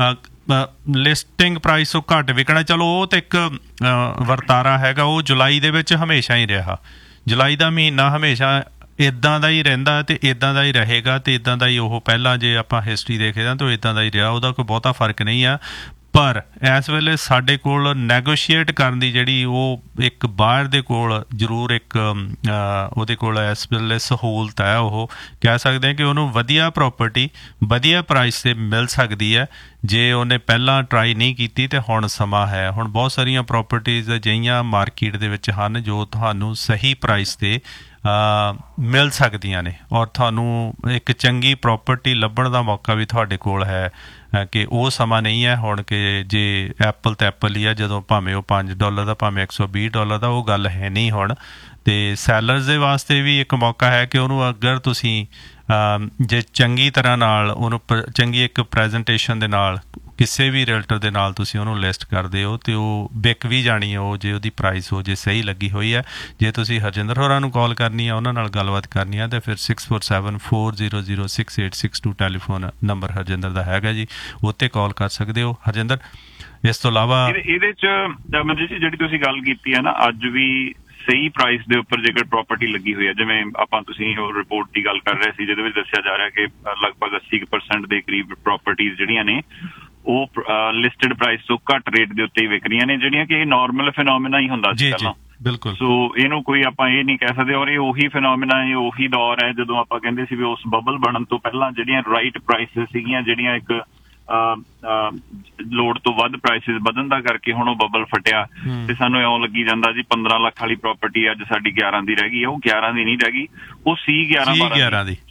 ਲਿਸਟਿੰਗ ਪ੍ਰਾਈਸ ਤੋਂ ਘੱਟ ਵਿਕਣਾ, ਚਲੋ ਉਹ ਤਾਂ ਇੱਕ ਵਰਤਾਰਾ ਹੈਗਾ, ਉਹ ਜੁਲਾਈ ਦੇ ਵਿੱਚ ਹਮੇਸ਼ਾ ਹੀ ਰਿਹਾ। ਜੁਲਾਈ ਦਾ ਮਹੀਨਾ ਹਮੇਸ਼ਾ ਇੱਦਾਂ ਦਾ ਹੀ ਰਹਿੰਦਾ ਅਤੇ ਇੱਦਾਂ ਦਾ ਹੀ ਰਹੇਗਾ, ਅਤੇ ਇੱਦਾਂ ਦਾ ਹੀ ਉਹ ਪਹਿਲਾਂ ਜੇ ਆਪਾਂ ਹਿਸਟਰੀ ਦੇਖਦੇ ਹਾਂ ਤਾਂ ਇੱਦਾਂ ਦਾ ਹੀ ਰਿਹਾ, ਉਹਦਾ ਕੋਈ ਬਹੁਤਾ ਫਰਕ ਨਹੀਂ ਆ। ਪਰ ਇਸ ਵੇਲੇ ਸਾਡੇ ਕੋਲ ਨੈਗੋਸ਼ੀਏਟ ਕਰਨ ਦੀ ਜਿਹੜੀ ਉਹ ਇੱਕ ਬਾਹਰ ਦੇ ਕੋਲ ਜ਼ਰੂਰ ਇੱਕ ਉਹਦੇ ਕੋਲ ਇਸ ਵੇਲੇ ਸਹੂਲਤ ਹੈ, ਉਹ ਕਹਿ ਸਕਦੇ ਹਾਂ ਕਿ ਉਹਨੂੰ ਵਧੀਆ ਪ੍ਰੋਪਰਟੀ ਵਧੀਆ ਪ੍ਰਾਈਸ 'ਤੇ ਮਿਲ ਸਕਦੀ ਹੈ ਜੇ ਉਹਨੇ ਪਹਿਲਾਂ ਟਰਾਈ ਨਹੀਂ ਕੀਤੀ। ਅਤੇ ਹੁਣ ਸਮਾਂ ਹੈ, ਹੁਣ ਬਹੁਤ ਸਾਰੀਆਂ ਪ੍ਰੋਪਰਟੀਜ਼ ਅਜਿਹੀਆਂ ਮਾਰਕੀਟ ਦੇ ਵਿੱਚ ਹਨ ਜੋ ਤੁਹਾਨੂੰ ਸਹੀ ਪ੍ਰਾਈਸ 'ਤੇ ਮਿਲ ਸਕਦੀਆਂ ਨੇ, ਔਰ ਤੁਹਾਨੂੰ ਇੱਕ ਚੰਗੀ ਪ੍ਰੋਪਰਟੀ ਲੱਭਣ ਦਾ ਮੌਕਾ ਵੀ ਤੁਹਾਡੇ ਕੋਲ ਹੈ। ਕਿ ਉਹ ਸਮਾਂ ਨਹੀਂ ਹੈ ਹੁਣ ਕਿ ਜੇ ਐਪਲ ਤਾਂ ਐਪਲ ਹੀ ਆ, ਜਦੋਂ ਭਾਵੇਂ ਉਹ $5 ਦਾ ਭਾਵੇਂ $120 ਦਾ, ਉਹ ਗੱਲ ਹੈ ਨਹੀਂ ਹੁਣ। ਅਤੇ ਸੈਲਰਸ ਦੇ ਵਾਸਤੇ ਵੀ ਇੱਕ ਮੌਕਾ ਹੈ ਕਿ ਉਹਨੂੰ ਅਗਰ ਤੁਸੀਂ ਜੇ ਚੰਗੀ ਤਰ੍ਹਾਂ ਨਾਲ ਉਹਨੂੰ ਚੰਗੀ ਇੱਕ ਪ੍ਰੈਜੈਂਟੇਸ਼ਨ ਦੇ ਨਾਲ ਕਿਸੇ ਵੀ ਰੀਅਲਟਰ ਦੇ ਨਾਲ ਤੁਸੀਂ ਉਹਨੂੰ ਲਿਸਟ ਕਰਦੇ ਹੋ ਅਤੇ ਉਹ ਵਿਕ ਵੀ ਜਾਣੀ ਹੈ, ਉਹ ਜੇ ਉਹਦੀ ਪ੍ਰਾਈਸ ਉਹ ਜੇ ਸਹੀ ਲੱਗੀ ਹੋਈ ਹੈ। ਜੇ ਤੁਸੀਂ ਹਰਜਿੰਦਰ ਹੋਰਾਂ ਨੂੰ ਕਾਲ ਕਰਨੀ ਆ, ਉਹਨਾਂ ਨਾਲ ਗੱਲਬਾਤ ਕਰਨੀ ਆ, ਤਾਂ ਫਿਰ 6474006862 ਟੈਲੀਫੋਨ ਨੰਬਰ ਹਰਜਿੰਦਰ ਦਾ ਹੈਗਾ ਜੀ, ਉੱਤੇ ਕਾਲ ਕਰ ਸਕਦੇ ਹੋ ਹਰਜਿੰਦਰ। ਇਸ ਤੋਂ ਇਲਾਵਾ ਇਹਦੇ 'ਚ ਮਨਜੀਤ ਜੀ ਜਿਹੜੀ ਤੁਸੀਂ ਗੱਲ ਕੀਤੀ ਹੈ ਨਾ, ਅੱਜ ਵੀ ਸਹੀ ਪ੍ਰਾਈਸ ਦੇ ਉੱਪਰ ਜੇਕਰ ਪ੍ਰਾਪਰਟੀ ਲੱਗੀ ਹੋਈ ਹੈ, ਜਿਵੇਂ ਆਪਾਂ ਤੁਸੀਂ ਉਹ ਰਿਪੋਰਟ ਦੀ ਗੱਲ ਕਰ ਰਹੇ ਸੀ ਜਿਹਦੇ ਵਿੱਚ ਦੱਸਿਆ ਜਾ ਰਿਹਾ ਕਿ ਲਗਭਗ 80% ਦੇ ਕਰੀਬ ਪ੍ਰਾਪਰਟੀਜ਼ ਜਿਹੜੀਆਂ ਨੇ ਉਹ ਲਿਸਟਡ ਪ੍ਰਾਈਸ ਤੋਂ ਘੱਟ ਰੇਟ ਦੇ ਉੱਤੇ ਹੀ ਵਿਕ ਰਹੀਆਂ ਨੇ, ਜਿਹੜੀਆਂ ਕਿ ਇਹ ਨਾਰਮਲ ਫਿਨੋਮੀਨਾ ਹੀ ਹੁੰਦਾ ਸੀ ਪਹਿਲਾਂ। ਬਿਲਕੁਲ। ਸੋ ਇਹਨੂੰ ਕੋਈ ਆਪਾਂ ਇਹ ਨਹੀਂ ਕਹਿ ਸਕਦੇ, ਔਰ ਇਹ ਉਹੀ ਫਿਨੋਮੀਨਾ ਹੈ, ਉਹੀ ਦੌਰ ਹੈ ਜਦੋਂ ਆਪਾਂ ਕਹਿੰਦੇ ਸੀ ਵੀ ਉਸ ਬਬਲ ਬਣਨ ਤੋਂ ਪਹਿਲਾਂ ਜਿਹੜੀਆਂ ਰਾਈਟ ਪ੍ਰਾਈਸਿਸ ਸੀਗੀਆਂ, ਜਿਹੜੀਆਂ ਇੱਕ ਲੋੜ ਤੋਂ ਵੱਧ ਪ੍ਰਾਈਸਿਸ ਵਧਣ ਦਾ ਕਰਕੇ ਹੁਣ ਉਹ ਬਬਲ ਫਟਿਆ ਤੇ ਸਾਨੂੰ ਇਉਂ ਲੱਗੀ ਜਾਂਦਾ ਜੀ 15 ਲੱਖ ਵਾਲੀ ਪ੍ਰਾਪਰਟੀ ਅੱਜ ਸਾਡੀ 11 ਦੀ ਰਹਿ ਗਈ। ਉਹ 11 ਦੀ ਨਹੀਂ ਰਹਿ ਗਈ, ਉਹ ਸੀ 11 ਦੀ।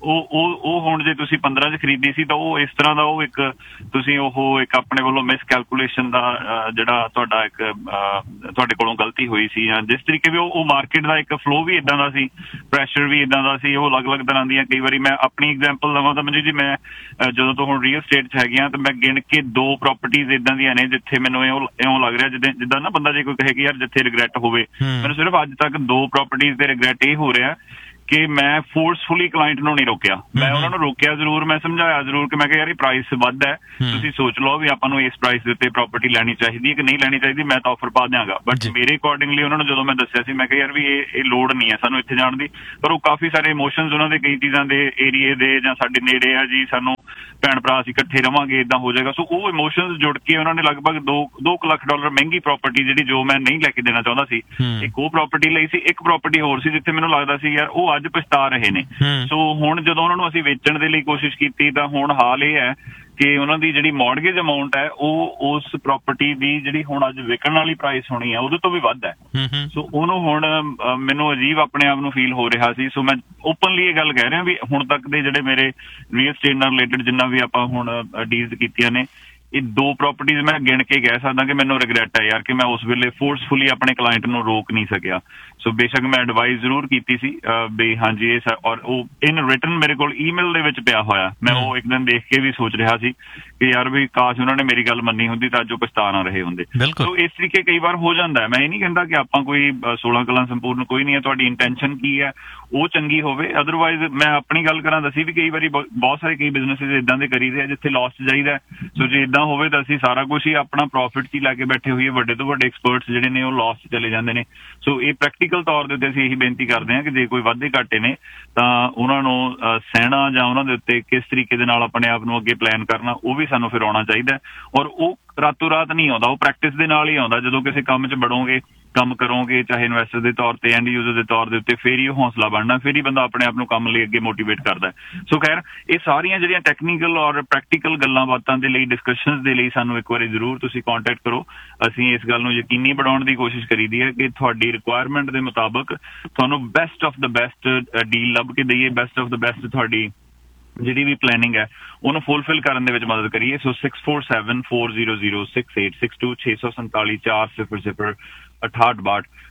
ਉਹ ਹੁਣ ਜੇ ਤੁਸੀਂ 15 'ਚ ਖਰੀਦੀ ਸੀ ਤਾਂ ਉਹ ਇਸ ਤਰ੍ਹਾਂ ਦਾ ਉਹ ਇੱਕ ਤੁਸੀਂ ਉਹ ਇੱਕ ਆਪਣੇ ਵੱਲੋਂ ਮਿਸ ਕੈਲਕੂਲੇਸ਼ਨ ਦਾ ਜਿਹੜਾ ਤੁਹਾਡਾ ਇੱਕ ਤੁਹਾਡੇ ਕੋਲੋਂ ਗਲਤੀ ਹੋਈ ਸੀ, ਜਾਂ ਜਿਸ ਤਰੀਕੇ ਵੀ ਉਹ ਮਾਰਕੀਟ ਦਾ ਇੱਕ ਫਲੋ ਵੀ ਇੱਦਾਂ ਦਾ ਸੀ, ਪ੍ਰੈਸ਼ਰ ਵੀ ਇੱਦਾਂ ਦਾ ਸੀ, ਉਹ ਅਲੱਗ-ਅਲੱਗ ਤਰ੍ਹਾਂ ਦੀਆਂ। ਕਈ ਵਾਰੀ ਮੈਂ ਆਪਣੀ ਐਗਜ਼ਾਮਪਲ ਲਵਾਂ ਤਾਂ ਮਨਜੀਤ ਜੀ, ਮੈਂ ਜਦੋਂ ਤੋਂ ਹੁਣ ਰੀਅਲ ਸਟੇਟ 'ਚ ਹੈਗੀਆਂ ਤਾਂ ਮੈਂ ਗਿਣ ਕੇ 2 ਪ੍ਰਾਪਰਟੀਜ਼ ਇੱਦਾਂ ਦੀਆਂ ਨੇ ਜਿੱਥੇ ਮੈਨੂੰ ਇਉਂ ਲੱਗ ਰਿਹਾ ਜਿੱਦਾਂ ਨਾ ਬੰਦਾ ਜੇ ਕੋਈ ਕਹੇ ਕਿ ਯਾਰ ਜਿੱਥੇ ਰਿਗਰੈਟ ਹੋਵੇ, ਮੈਨੂੰ ਸਿਰਫ ਅੱਜ ਤੱਕ 2 ਪ੍ਰਾਪਰਟੀਜ਼ ਦੇ ਰਿਗਰੈਟ ਇਹ ਹੋ ਰਿਹਾ ਕਿ ਮੈਂ ਫੋਰਸਫੁਲੀ ਕਲਾਇੰਟ ਨੂੰ ਨਹੀਂ ਰੋਕਿਆ। ਮੈਂ ਉਹਨਾਂ ਨੂੰ ਰੋਕਿਆ ਜ਼ਰੂਰ, ਮੈਂ ਸਮਝਾਇਆ ਜ਼ਰੂਰ ਕਿ ਮੈਂ ਕਿਹਾ ਯਾਰ ਇਹ ਪ੍ਰਾਈਸ ਵੱਧ ਹੈ, ਤੁਸੀਂ ਸੋਚ ਲਓ ਵੀ ਆਪਾਂ ਨੂੰ ਇਸ ਪ੍ਰਾਈਸ ਦੇ ਉੱਤੇ ਪ੍ਰਾਪਰਟੀ ਲੈਣੀ ਚਾਹੀਦੀ ਹੈ ਕਿ ਨਹੀਂ ਲੈਣੀ ਚਾਹੀਦੀ, ਮੈਂ ਤਾਂ ਆਫਰ ਪਾ ਦਿਆਂਗਾ। ਬਟ ਮੇਰੇ ਅਕੋਰਡਿੰਗਲੀ ਉਹਨਾਂ ਨੂੰ ਜਦੋਂ ਮੈਂ ਦੱਸਿਆ ਸੀ, ਮੈਂ ਕਿਹਾ ਯਾਰ ਵੀ ਇਹ ਲੋੜ ਨਹੀਂ ਹੈ ਸਾਨੂੰ ਇੱਥੇ ਜਾਣ ਦੀ, ਪਰ ਉਹ ਕਾਫੀ ਸਾਰੇ ਇਮੋਸ਼ਨਸ ਉਹਨਾਂ ਦੇ ਕਈ ਚੀਜ਼ਾਂ ਦੇ ਏਰੀਏ ਦੇ ਜਾਂ ਸਾਡੇ ਨੇੜੇ ਆ ਜੀ, ਸਾਨੂੰ ਭੈਣ ਭਰਾ ਅਸੀਂ ਇਕੱਠੇ ਰਵਾਂਗੇ, ਇੱਦਾਂ ਹੋ ਜਾਏਗਾ। ਸੋ ਉਹ ਇਮੋਸ਼ਨਸ ਜੁੜ ਕੇ ਉਹਨਾਂ ਨੇ ਲਗਭਗ $2 ਲੱਖ ਮਹਿੰਗੀ ਪ੍ਰਾਪਰਟੀ ਜਿਹੜੀ ਜੋ ਮੈਂ ਨਹੀਂ ਲੈ ਕੇ ਦੇਣਾ ਚਾਹੁੰਦਾ ਸੀ, ਇੱਕ ਉਹ ਪ੍ਰਾਪਰਟੀ ਲਈ ਸੀ। ਇੱਕ ਪ੍ਰਾਪਰਟੀ ਹੋਰ ਸੀ ਜਿੱਥੇ ਮੈਨੂੰ ਲੱਗਦਾ ਸੀ ਯਾਰ ਉਹ ਅੱਜ ਪਛਤਾ ਰਹੇ ਨੇ। ਸੋ ਹੁਣ ਜਦੋਂ ਉਹਨਾਂ ਨੂੰ ਅਸੀਂ ਵੇਚਣ ਦੇ ਲਈ ਕੋਸ਼ਿਸ਼ ਕੀਤੀ ਤਾਂ ਹੁਣ ਹਾਲ ਇਹ ਹੈ ਕਿ ਉਹਨਾਂ ਦੀ ਜਿਹੜੀ ਮੌਰਗੇਜ ਅਮਾਊਂਟ ਹੈ ਉਹ ਉਸ ਪ੍ਰਾਪਰਟੀ ਦੀ ਜਿਹੜੀ ਹੁਣ ਅੱਜ ਵਿਕਣ ਵਾਲੀ ਪ੍ਰਾਈਸ ਹੋਣੀ ਹੈ ਉਹਦੇ ਤੋਂ ਵੀ ਵੱਧ ਹੈ। ਸੋ ਉਹਨੂੰ ਹੁਣ ਮੈਨੂੰ ਅਜੀਬ ਆਪਣੇ ਆਪ ਨੂੰ ਫੀਲ ਹੋ ਰਿਹਾ ਸੀ। ਸੋ ਮੈਂ ਓਪਨਲੀ ਇਹ ਗੱਲ ਕਹਿ ਰਿਹਾ ਵੀ ਹੁਣ ਤੱਕ ਦੇ ਜਿਹੜੇ ਮੇਰੇ ਰੀਅਲ ਸਟੇਟ ਨਾਲ ਰਿਲੇਟਡ ਜਿੰਨਾ ਵੀ ਆਪਾਂ ਹੁਣ ਡੀਲਸ ਕੀਤੀਆਂ ਨੇ, ਇਹ 2 ਪ੍ਰਾਪਰਟੀਜ਼ ਮੈਂ ਗਿਣ ਕੇ ਕਹਿ ਸਕਦਾ ਕਿ ਮੈਨੂੰ ਰਿਗਰੈਟ ਹੈ ਯਾਰ ਕਿ ਮੈਂ ਉਸ ਵੇਲੇ ਫੋਰਸਫੁਲੀ ਆਪਣੇ ਕਲਾਇੰਟ ਨੂੰ ਰੋਕ ਨਹੀਂ ਸਕਿਆ। ਸੋ ਬੇਸ਼ੱਕ ਮੈਂ ਐਡਵਾਈਸ ਜ਼ਰੂਰ ਕੀਤੀ ਸੀ ਵੀ ਹਾਂਜੀ ਇਹ ਔਰ ਉਹ ਇਨ ਰਿਟਨ ਮੇਰੇ ਕੋਲ ਈਮੇਲ ਦੇ ਵਿੱਚ ਪਿਆ ਹੋਇਆ। ਮੈਂ ਉਹ ਇੱਕ ਦਿਨ ਦੇਖ ਕੇ ਵੀ ਸੋਚ ਰਿਹਾ ਸੀ ਕਿ ਯਾਰ ਵੀ ਕਾਸ਼ ਉਹਨਾਂ ਨੇ ਮੇਰੀ ਗੱਲ ਮੰਨੀ ਹੁੰਦੀ ਤਾਂ ਅੱਜ ਉਹ ਪਛਤਾ ਨਾ ਰਹੇ ਹੁੰਦੇ। ਸੋ ਇਸ ਤਰੀਕੇ ਕਈ ਵਾਰ ਹੋ ਜਾਂਦਾ ਹੈ। ਮੈਂ ਇਹ ਨਹੀਂ ਕਹਿੰਦਾ ਕਿ ਆਪਾਂ ਕੋਈ 16 ਕਲਾਂ ਸੰਪੂਰਨ ਕੋਈ ਨਹੀਂ ਹੈ, ਤੁਹਾਡੀ ਇੰਟੈਂਸ਼ਨ ਕੀ ਹੈ ਉਹ ਚੰਗੀ ਹੋਵੇ। ਅਦਰਵਾਈਜ਼ ਮੈਂ ਆਪਣੀ ਗੱਲ ਕਰਾਂ ਦੱਸੀ ਵੀ ਕਈ ਵਾਰੀ ਬਹੁਤ ਸਾਰੇ ਕਈ ਬਿਜ਼ਨਸਿਸ ਇੱਦਾਂ ਦੇ ਕਰੀਦੇ ਆ ਜਿੱਥੇ ਲਾਸ 'ਚ ਜਾਈਦਾ। ਸੋ ਜੇ ਇੱਦਾਂ ਹੋਵੇ ਤਾਂ ਅਸੀਂ ਸਾਰਾ ਕੁਛ ਹੀ ਆਪਣਾ ਪ੍ਰੋਫਿਟ 'ਚ ਹੀ ਲੈ ਕੇ ਬੈਠੇ ਹੋਈਏ, ਵੱਡੇ ਤੋਂ ਵੱਡੇ ਐਕਸਪਰਟਸ ਜਿਹੜੇ ਨੇ ਉਹ ਲਾਸ 'ਚ ਚਲੇ ਜਾਂਦੇ ਨੇ। ਸੋ ਇਹ ਪ੍ਰੈਕਟੀਕਲ ਤੌਰ ਦੇ ਉੱਤੇ ਅਸੀਂ ਇਹੀ ਬੇਨਤੀ ਕਰਦੇ ਹਾਂ ਕਿ ਜੇ ਕੋਈ ਵਾਧੇ ਘਾਟੇ ਨੇ ਤਾਂ ਉਹਨਾਂ ਨੂੰ ਸਹਿਣਾ ਜਾਂ ਉਹਨਾਂ ਦੇ ਉੱਤੇ ਕਿਸ ਤਰੀਕੇ ਦੇ ਨਾਲ ਆਪਣੇ ਆਪ ਨੂੰ ਅੱਗੇ ਪਲਾਨ ਕਰਨਾ ਉਹ ਵੀ ਸਾਨੂੰ ਫਿਰ ਆਉਣਾ ਚਾਹੀਦਾ। ਔਰ ਉਹ ਰਾਤੋਂ ਰਾਤ ਨਹੀਂ ਆਉਂਦਾ, ਉਹ ਪ੍ਰੈਕਟਿਸ ਦੇ ਨਾਲ ਹੀ ਆਉਂਦਾ। ਜਦੋਂ ਕਿਸੇ ਕੰਮ 'ਚ ਵੜੋਗੇ, ਕੰਮ ਕਰੋਗੇ, ਚਾਹੇ ਇਨਵੈਸਟਰ ਦੇ ਤੌਰ ਤੇ ਐਂਡ ਯੂਜ਼ਰ ਦੇ ਤੌਰ ਦੇ ਉੱਤੇ, ਫਿਰ ਹੀ ਉਹ ਹੌਸਲਾ ਬਣਨਾ, ਫਿਰ ਹੀ ਬੰਦਾ ਆਪਣੇ ਆਪ ਨੂੰ ਕੰਮ ਲਈ ਅੱਗੇ ਮੋਟੀਵੇਟ ਕਰਦਾ। ਸੋ ਖੈਰ ਇਹ ਸਾਰੀਆਂ ਜਿਹੜੀਆਂ ਟੈਕਨੀਕਲ ਔਰ ਪ੍ਰੈਕਟੀਕਲ ਗੱਲਾਂ ਬਾਤਾਂ ਦੇ ਲਈ, ਡਿਸਕਸ਼ਨਸ ਦੇ ਲਈ ਸਾਨੂੰ ਇੱਕ ਵਾਰੀ ਜ਼ਰੂਰ ਤੁਸੀਂ ਕੰਟੈਕਟ ਕਰੋ। ਅਸੀਂ ਇਸ ਗੱਲ ਨੂੰ ਯਕੀਨੀ ਬਣਾਉਣ ਦੀ ਕੋਸ਼ਿਸ਼ ਕਰੀਦੀ ਹੈ ਕਿ ਤੁਹਾਡੀ ਰਿਕੁਆਇਰਮੈਂਟ ਦੇ ਮੁਤਾਬਕ ਤੁਹਾਨੂੰ best of the best deal ਲੱਭ ਕੇ ਦਈਏ, ਬੈਸਟ ਆਫ ਦਾ ਬੈਸਟ ਤੁਹਾਡੀ ਜਿਹੜੀ ਵੀ ਪਲੈਨਿੰਗ ਹੈ ਉਹਨੂੰ ਫੁਲਫਿਲ ਕਰਨ ਦੇ ਵਿੱਚ ਮਦਦ ਕਰੀਏ। ਸੋ 6474006862 647 400 6862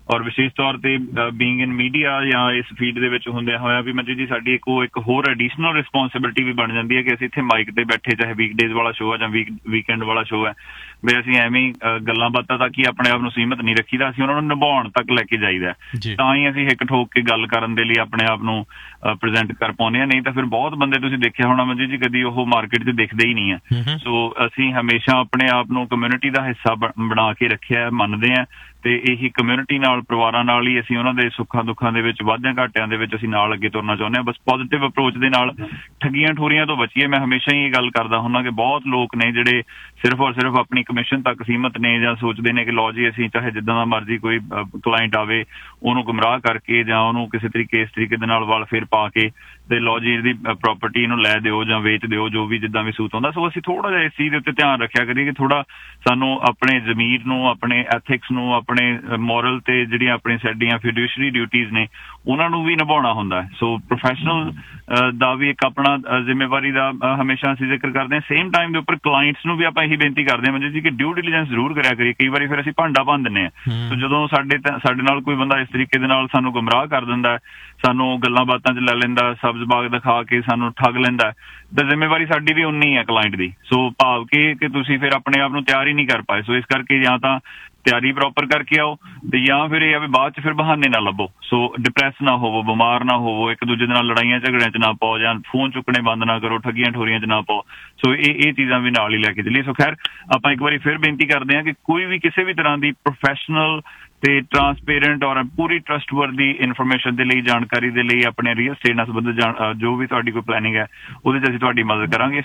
ਔਰ ਵਿਸ਼ੇਸ਼ ਤੌਰ ਤੇ ਬੀਇੰਗ ਇਨ ਮੀਡੀਆ ਜਾਂ ਇਸ ਫੀਲਡ ਦੇ ਵਿੱਚ ਹੁੰਦਿਆਂ ਹੋਇਆ ਵੀ ਮੰਜੂ ਜੀ ਸਾਡੀ ਇੱਕ ਹੋਰ ਐਡੀਸ਼ਨਲ ਰਿਸਪੌਂਸਿਬਿਲਿਟੀ ਵੀ ਬਣ ਜਾਂਦੀ ਹੈ ਕਿ ਅਸੀਂ ਇੱਥੇ ਮਾਈਕ ਤੇ ਬੈਠੇ, ਚਾਹੇ ਵੀਕਡੇਜ਼ ਵਾਲਾ ਸ਼ੋਅ ਹੈ ਜਾਂ ਵੀਕਐਂਡ ਵਾਲਾ ਸ਼ੋਅ ਹੈ, ਵੀ ਅਸੀਂ ਐਵੇਂ ਗੱਲਾਂ ਬਾਤਾਂ ਤੱਕ ਹੀ ਆਪਣੇ ਆਪ ਨੂੰ ਸੀਮਿਤ ਨਹੀਂ ਰੱਖੀਦਾ, ਅਸੀਂ ਉਹਨਾਂ ਨੂੰ ਨਿਭਾਉਣ ਤੱਕ ਲੈ ਕੇ ਜਾਈਦਾ। ਤਾਂ ਹੀ ਅਸੀਂ ਹਿੱਕ ਠੋਕ ਕੇ ਗੱਲ ਕਰਨ ਦੇ ਲਈ ਆਪਣੇ ਆਪ ਨੂੰ ਪ੍ਰੈਜ਼ੈਂਟ ਕਰ ਪਾਉਂਦੇ ਹਾਂ। ਨਹੀਂ ਤਾਂ ਫਿਰ ਬਹੁਤ ਬੰਦੇ ਤੁਸੀਂ ਦੇਖਿਆ ਹੋਣਾ ਮੰਜੂ ਜੀ, ਕਦੀ ਉਹ ਮਾਰਕੀਟ 'ਚ ਦਿਖਦੇ ਹੀ ਨਹੀਂ ਹੈ। ਸੋ ਅਸੀਂ ਹਮੇਸ਼ਾ ਆਪਣੇ ਆਪ ਨੂੰ ਕਮਿਊਨਿਟੀ ਦਾ ਹਿੱਸਾ ਬਣਾ ਕੇ ਰੱਖਿਆ, ਮੰਨਦੇ ਹਾਂ, ਤੇ ਇਹੀ ਕਮਿਊਨਿਟੀ ਨਾਲ, ਪਰਿਵਾਰਾਂ ਨਾਲ ਹੀ ਅਸੀਂ ਉਹਨਾਂ ਦੇ ਸੁੱਖਾਂ ਦੁੱਖਾਂ ਦੇ ਵਿੱਚ, ਵਾਧਿਆਂ ਘਾਟਿਆਂ ਦੇ ਵਿੱਚ ਅਸੀਂ ਨਾਲ ਅੱਗੇ ਤੁਰਨਾ ਚਾਹੁੰਦੇ ਹਾਂ। ਬਸ ਪੋਜ਼ੀਟਿਵ ਅਪਰੋਚ ਦੇ ਨਾਲ ਠੱਗੀਆਂ ਠੋਰੀਆਂ ਤੋਂ ਬਚੀਏ। ਮੈਂ ਹਮੇਸ਼ਾ ਹੀ ਇਹ ਗੱਲ ਕਰਦਾ ਹੁੰਦਾ ਕਿ ਬਹੁਤ ਲੋਕ ਨੇ ਜਿਹੜੇ ਸਿਰਫ ਔਰ ਸਿਰਫ ਆਪਣੀ ਕਮਿਸ਼ਨ ਤੱਕ ਸੀਮਤ ਨੇ, ਜਾਂ ਸੋਚਦੇ ਨੇ ਕਿ ਲਓ ਜੀ ਅਸੀਂ ਚਾਹੇ ਜਿੱਦਾਂ ਦਾ ਮਰਜ਼ੀ ਕੋਈ ਕਲਾਇੰਟ ਆਵੇ ਉਹਨੂੰ ਗੁੰਮਰਾਹ ਕਰਕੇ ਜਾਂ ਉਹਨੂੰ ਕਿਸੇ ਤਰੀਕੇ ਇਸ ਤਰੀਕੇ ਦੇ ਨਾਲ ਵੱਲ ਫੇਰ ਪਾ ਕੇ ਤੇ ਲਓ ਜੀ ਇਹਦੀ ਪ੍ਰਾਪਰਟੀ ਨੂੰ ਲੈ ਦਿਓ ਜਾਂ ਵੇਚ ਦਿਓ, ਜੋ ਵੀ ਜਿੱਦਾਂ ਵੀ ਸੂਤ ਆਉਂਦਾ। ਸੋ ਅਸੀਂ ਥੋੜਾ ਜਿਹਾ ਇਸ ਚੀਜ਼ ਦੇ ਉੱਤੇ ਧਿਆਨ ਰੱਖਿਆ ਕਰੀਏ ਕਿ ਥੋੜਾ ਸਾਨੂੰ ਆਪਣੇ ਜ਼ਮੀਰ ਨੂੰ, ਆਪਣੇ ਐਥਿਕਸ ਨੂੰ, ਆਪਣੇ ਮੋਰਲ ਤੇ ਜਿਹੜੀਆਂ ਆਪਣੀ ਸਾਡੀਆਂ ਫਿਡਿਊਸ਼ਰੀ ਡਿਊਟੀਜ਼ ਨੇ ਉਹਨਾਂ ਨੂੰ ਵੀ ਨਿਭਾਉਣਾ ਹੁੰਦਾ ਹੈ। ਸੋ ਪ੍ਰੋਫੈਸ਼ਨਲ ਦਾ ਵੀ ਇੱਕ ਆਪਣਾ ਜ਼ਿੰਮੇਵਾਰੀ ਦਾ ਹਮੇਸ਼ਾ ਅਸੀਂ ਜ਼ਿਕਰ ਕਰਦੇ ਹਾਂ। ਸੇਮ ਟਾਈਮ ਦੇ ਉੱਪਰ ਕਲਾਇੰਟਸ ਨੂੰ ਵੀ ਆਪਾਂ ਇਹੀ ਬੇਨਤੀ ਕਰਦੇ ਹਾਂ ਮੰਜੂ ਜੀ ਕਿ ਡਿਊ ਡਿਲੀਜੈਂਸ ਜ਼ਰੂਰ ਕਰਿਆ ਕਰੀਏ। ਕਈ ਵਾਰੀ ਫਿਰ ਅਸੀਂ ਭਾਂਡਾ ਭੰਨ ਦਿੰਦੇ ਹਾਂ। ਸੋ ਜਦੋਂ ਸਾਡੇ ਨਾਲ ਕੋਈ ਬੰਦਾ ਇਸ ਤਰੀਕੇ ਦੇ ਨਾਲ ਸਾਨੂੰ ਗੁੰਮਰਾਹ ਕਰ ਦਿੰਦਾ, ਸਾਨੂੰ ਗੱਲਾਂ ਬਾਤਾਂ 'ਚ ਲੈ ਲੈਂਦਾ, ਸਬਜ਼ ਬਾਗ ਦਿਖਾ ਕੇ ਸਾਨੂੰ ਠੱਗ ਲੈਂਦਾ, ਤਾਂ ਜ਼ਿੰਮੇਵਾਰੀ ਸਾਡੀ ਵੀ ਉਨੀ ਹੈ ਕਲਾਇੰਟ ਦੀ। ਸੋ ਭਾਵ ਕਿ ਤੁਸੀਂ ਫਿਰ ਆਪਣੇ ਆਪ ਨੂੰ ਤਿਆਰ ਹੀ ਨਹੀਂ ਕਰ ਪਾਏ। ਸੋ ਇਸ ਕਰਕੇ ਜਾਂ ਤਾਂ ਤਿਆਰੀ ਪ੍ਰੋਪਰ ਕਰਕੇ ਆਓ ਤੇ ਜਾਂ ਫਿਰ ਇਹ ਆ ਵੀ ਬਾਅਦ 'ਚ ਫਿਰ ਬਹਾਨੇ ਨਾ ਲੱਭੋ। ਸੋ ਡਿਪਰੈਸ ਨਾ ਹੋਵੋ, ਬਿਮਾਰ ਨਾ ਹੋਵੋ, ਇੱਕ ਦੂਜੇ ਦੇ ਨਾਲ ਲੜਾਈਆਂ ਝਗੜਿਆਂ 'ਚ ਨਾ ਪਾਓ, ਜਾਂ ਫੋਨ ਚੁੱਕਣੇ ਬੰਦ ਨਾ ਕਰੋ, ਠੱਗੀਆਂ ਠੋਰੀਆਂ 'ਚ ਨਾ ਪਾਓ। ਸੋ ਇਹ ਚੀਜ਼ਾਂ ਵੀ ਨਾਲ ਹੀ ਲੈ ਕੇ ਚੱਲੀਏ। ਸੋ ਖੈਰ ਆਪਾਂ ਇੱਕ ਵਾਰੀ ਫਿਰ ਬੇਨਤੀ ਕਰਦੇ ਹਾਂ ਕਿ ਕੋਈ ਵੀ ਕਿਸੇ ਵੀ ਤਰ੍ਹਾਂ ਦੀ ਪ੍ਰੋਫੈਸ਼ਨਲ ਤੇ ਟਰਾਂਸਪੇਰੈਂਟ ਔਰ ਪੂਰੀ ਟਰਸਟਵਰਦੀ ਇਨਫੋਰਮੇਸ਼ਨ ਦੇ ਲਈ, ਜਾਣਕਾਰੀ ਦੇ ਲਈ, ਆਪਣੇ ਰੀਅਲ ਸਟੇਟ ਨਾਲ ਸੰਬੰਧਿਤ ਜੋ ਵੀ ਤੁਹਾਡੀ ਕੋਈ ਪਲੈਨਿੰਗ ਹੈ ਉਹਦੇ 'ਚ ਅਸੀਂ ਤੁਹਾਡੀ ਮਦਦ ਕਰਾਂਗੇ।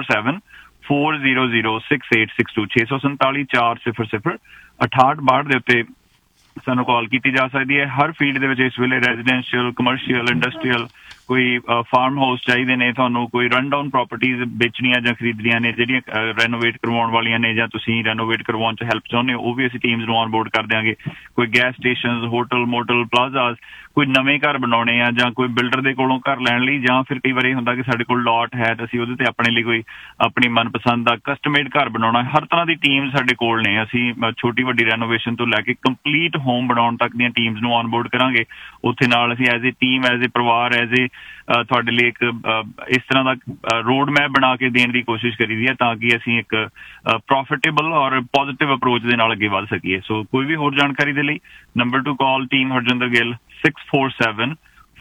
6474006862 647 400 6862 ਦੇ ਉੱਤੇ ਸਾਨੂੰ ਕਾਲ ਕੀਤੀ ਜਾ ਸਕਦੀ ਹੈ। ਹਰ ਫੀਲਡ ਦੇ ਵਿੱਚ ਇਸ ਵੇਲੇ ਰੈਜ਼ੀਡੈਂਸ਼ੀਅਲ, ਕਮਰਸ਼ੀਅਲ, ਇੰਡਸਟਰੀਅਲ, ਕੋਈ ਫਾਰਮ ਹਾਊਸ ਚਾਹੀਦੇ ਨੇ ਤੁਹਾਨੂੰ, ਕੋਈ ਰਨ ਡਾਊਨ ਪ੍ਰਾਪਰਟੀਜ਼ ਵੇਚਣੀਆਂ ਜਾਂ ਖਰੀਦਣੀਆਂ ਨੇ ਜਿਹੜੀਆਂ ਰੈਨੋਵੇਟ ਕਰਵਾਉਣ ਵਾਲੀਆਂ ਨੇ, ਜਾਂ ਤੁਸੀਂ ਰੈਨੋਵੇਟ ਕਰਵਾਉਣ 'ਚ ਹੈਲਪ ਚਾਹੁੰਦੇ ਹੋ, ਉਹ ਵੀ ਅਸੀਂ ਟੀਮਸ ਨੂੰ ਔਨ ਬੋਰਡ ਕਰ ਦਿਆਂਗੇ। ਕੋਈ ਗੈਸ ਸਟੇਸ਼ਨਸ, ਹੋਟਲ, ਮੋਟਲ, ਪਲਾਜ਼ਾਸ, ਕੋਈ ਨਵੇਂ ਘਰ ਬਣਾਉਣੇ ਆ ਜਾਂ ਕੋਈ ਬਿਲਡਰ ਦੇ ਕੋਲੋਂ ਘਰ ਲੈਣ ਲਈ, ਜਾਂ ਫਿਰ ਕਈ ਵਾਰੀ ਹੁੰਦਾ ਕਿ ਸਾਡੇ ਕੋਲ ਲਾਟ ਹੈ ਤੇ ਅਸੀਂ ਉਹਦੇ ਤੇ ਆਪਣੇ ਲਈ ਕੋਈ ਆਪਣੀ ਮਨਪਸੰਦ ਦਾ ਕਸਟਮੇਡ ਘਰ ਬਣਾਉਣਾ, ਹਰ ਤਰ੍ਹਾਂ ਦੀ ਟੀਮ ਸਾਡੇ ਕੋਲ ਨੇ। ਅਸੀਂ ਛੋਟੀ ਵੱਡੀ ਰੈਨੋਵੇਸ਼ਨ ਤੋਂ ਲੈ ਕੇ ਕੰਪਲੀਟ ਹੋਮ ਬਣਾਉਣ ਤੱਕ ਦੀਆਂ ਟੀਮਸ ਨੂੰ ਔਨ ਬੋਰਡ ਕਰਾਂਗੇ। ਉੱਥੇ ਨਾਲ ਅਸੀਂ as a team, as a ਪਰਿਵਾਰ, ਐਜ਼ ਏ ਤੁਹਾਡੇ ਲਈ ਇੱਕ ਇਸ ਤਰ੍ਹਾਂ ਦਾ ਰੋਡ ਮੈਪ ਬਣਾ ਕੇ ਦੇਣ ਦੀ ਕੋਸ਼ਿਸ਼ ਕਰੀਦੀ ਹੈ ਤਾਂ ਕਿ ਅਸੀਂ ਇੱਕ ਪ੍ਰੋਫਿਟੇਬਲ ਔਰ ਪੋਜ਼ਿਟਿਵ ਅਪਰੋਚ ਦੇ ਨਾਲ ਅੱਗੇ ਵੱਧ ਸਕੀਏ। ਸੋ ਕੋਈ ਵੀ ਹੋਰ ਜਾਣਕਾਰੀ ਦੇ ਲਈ ਨੰਬਰ ਟੂ ਕਾਲ ਟੀਮ ਹਰਜਿੰਦਰ ਗਿੱਲ 6474006862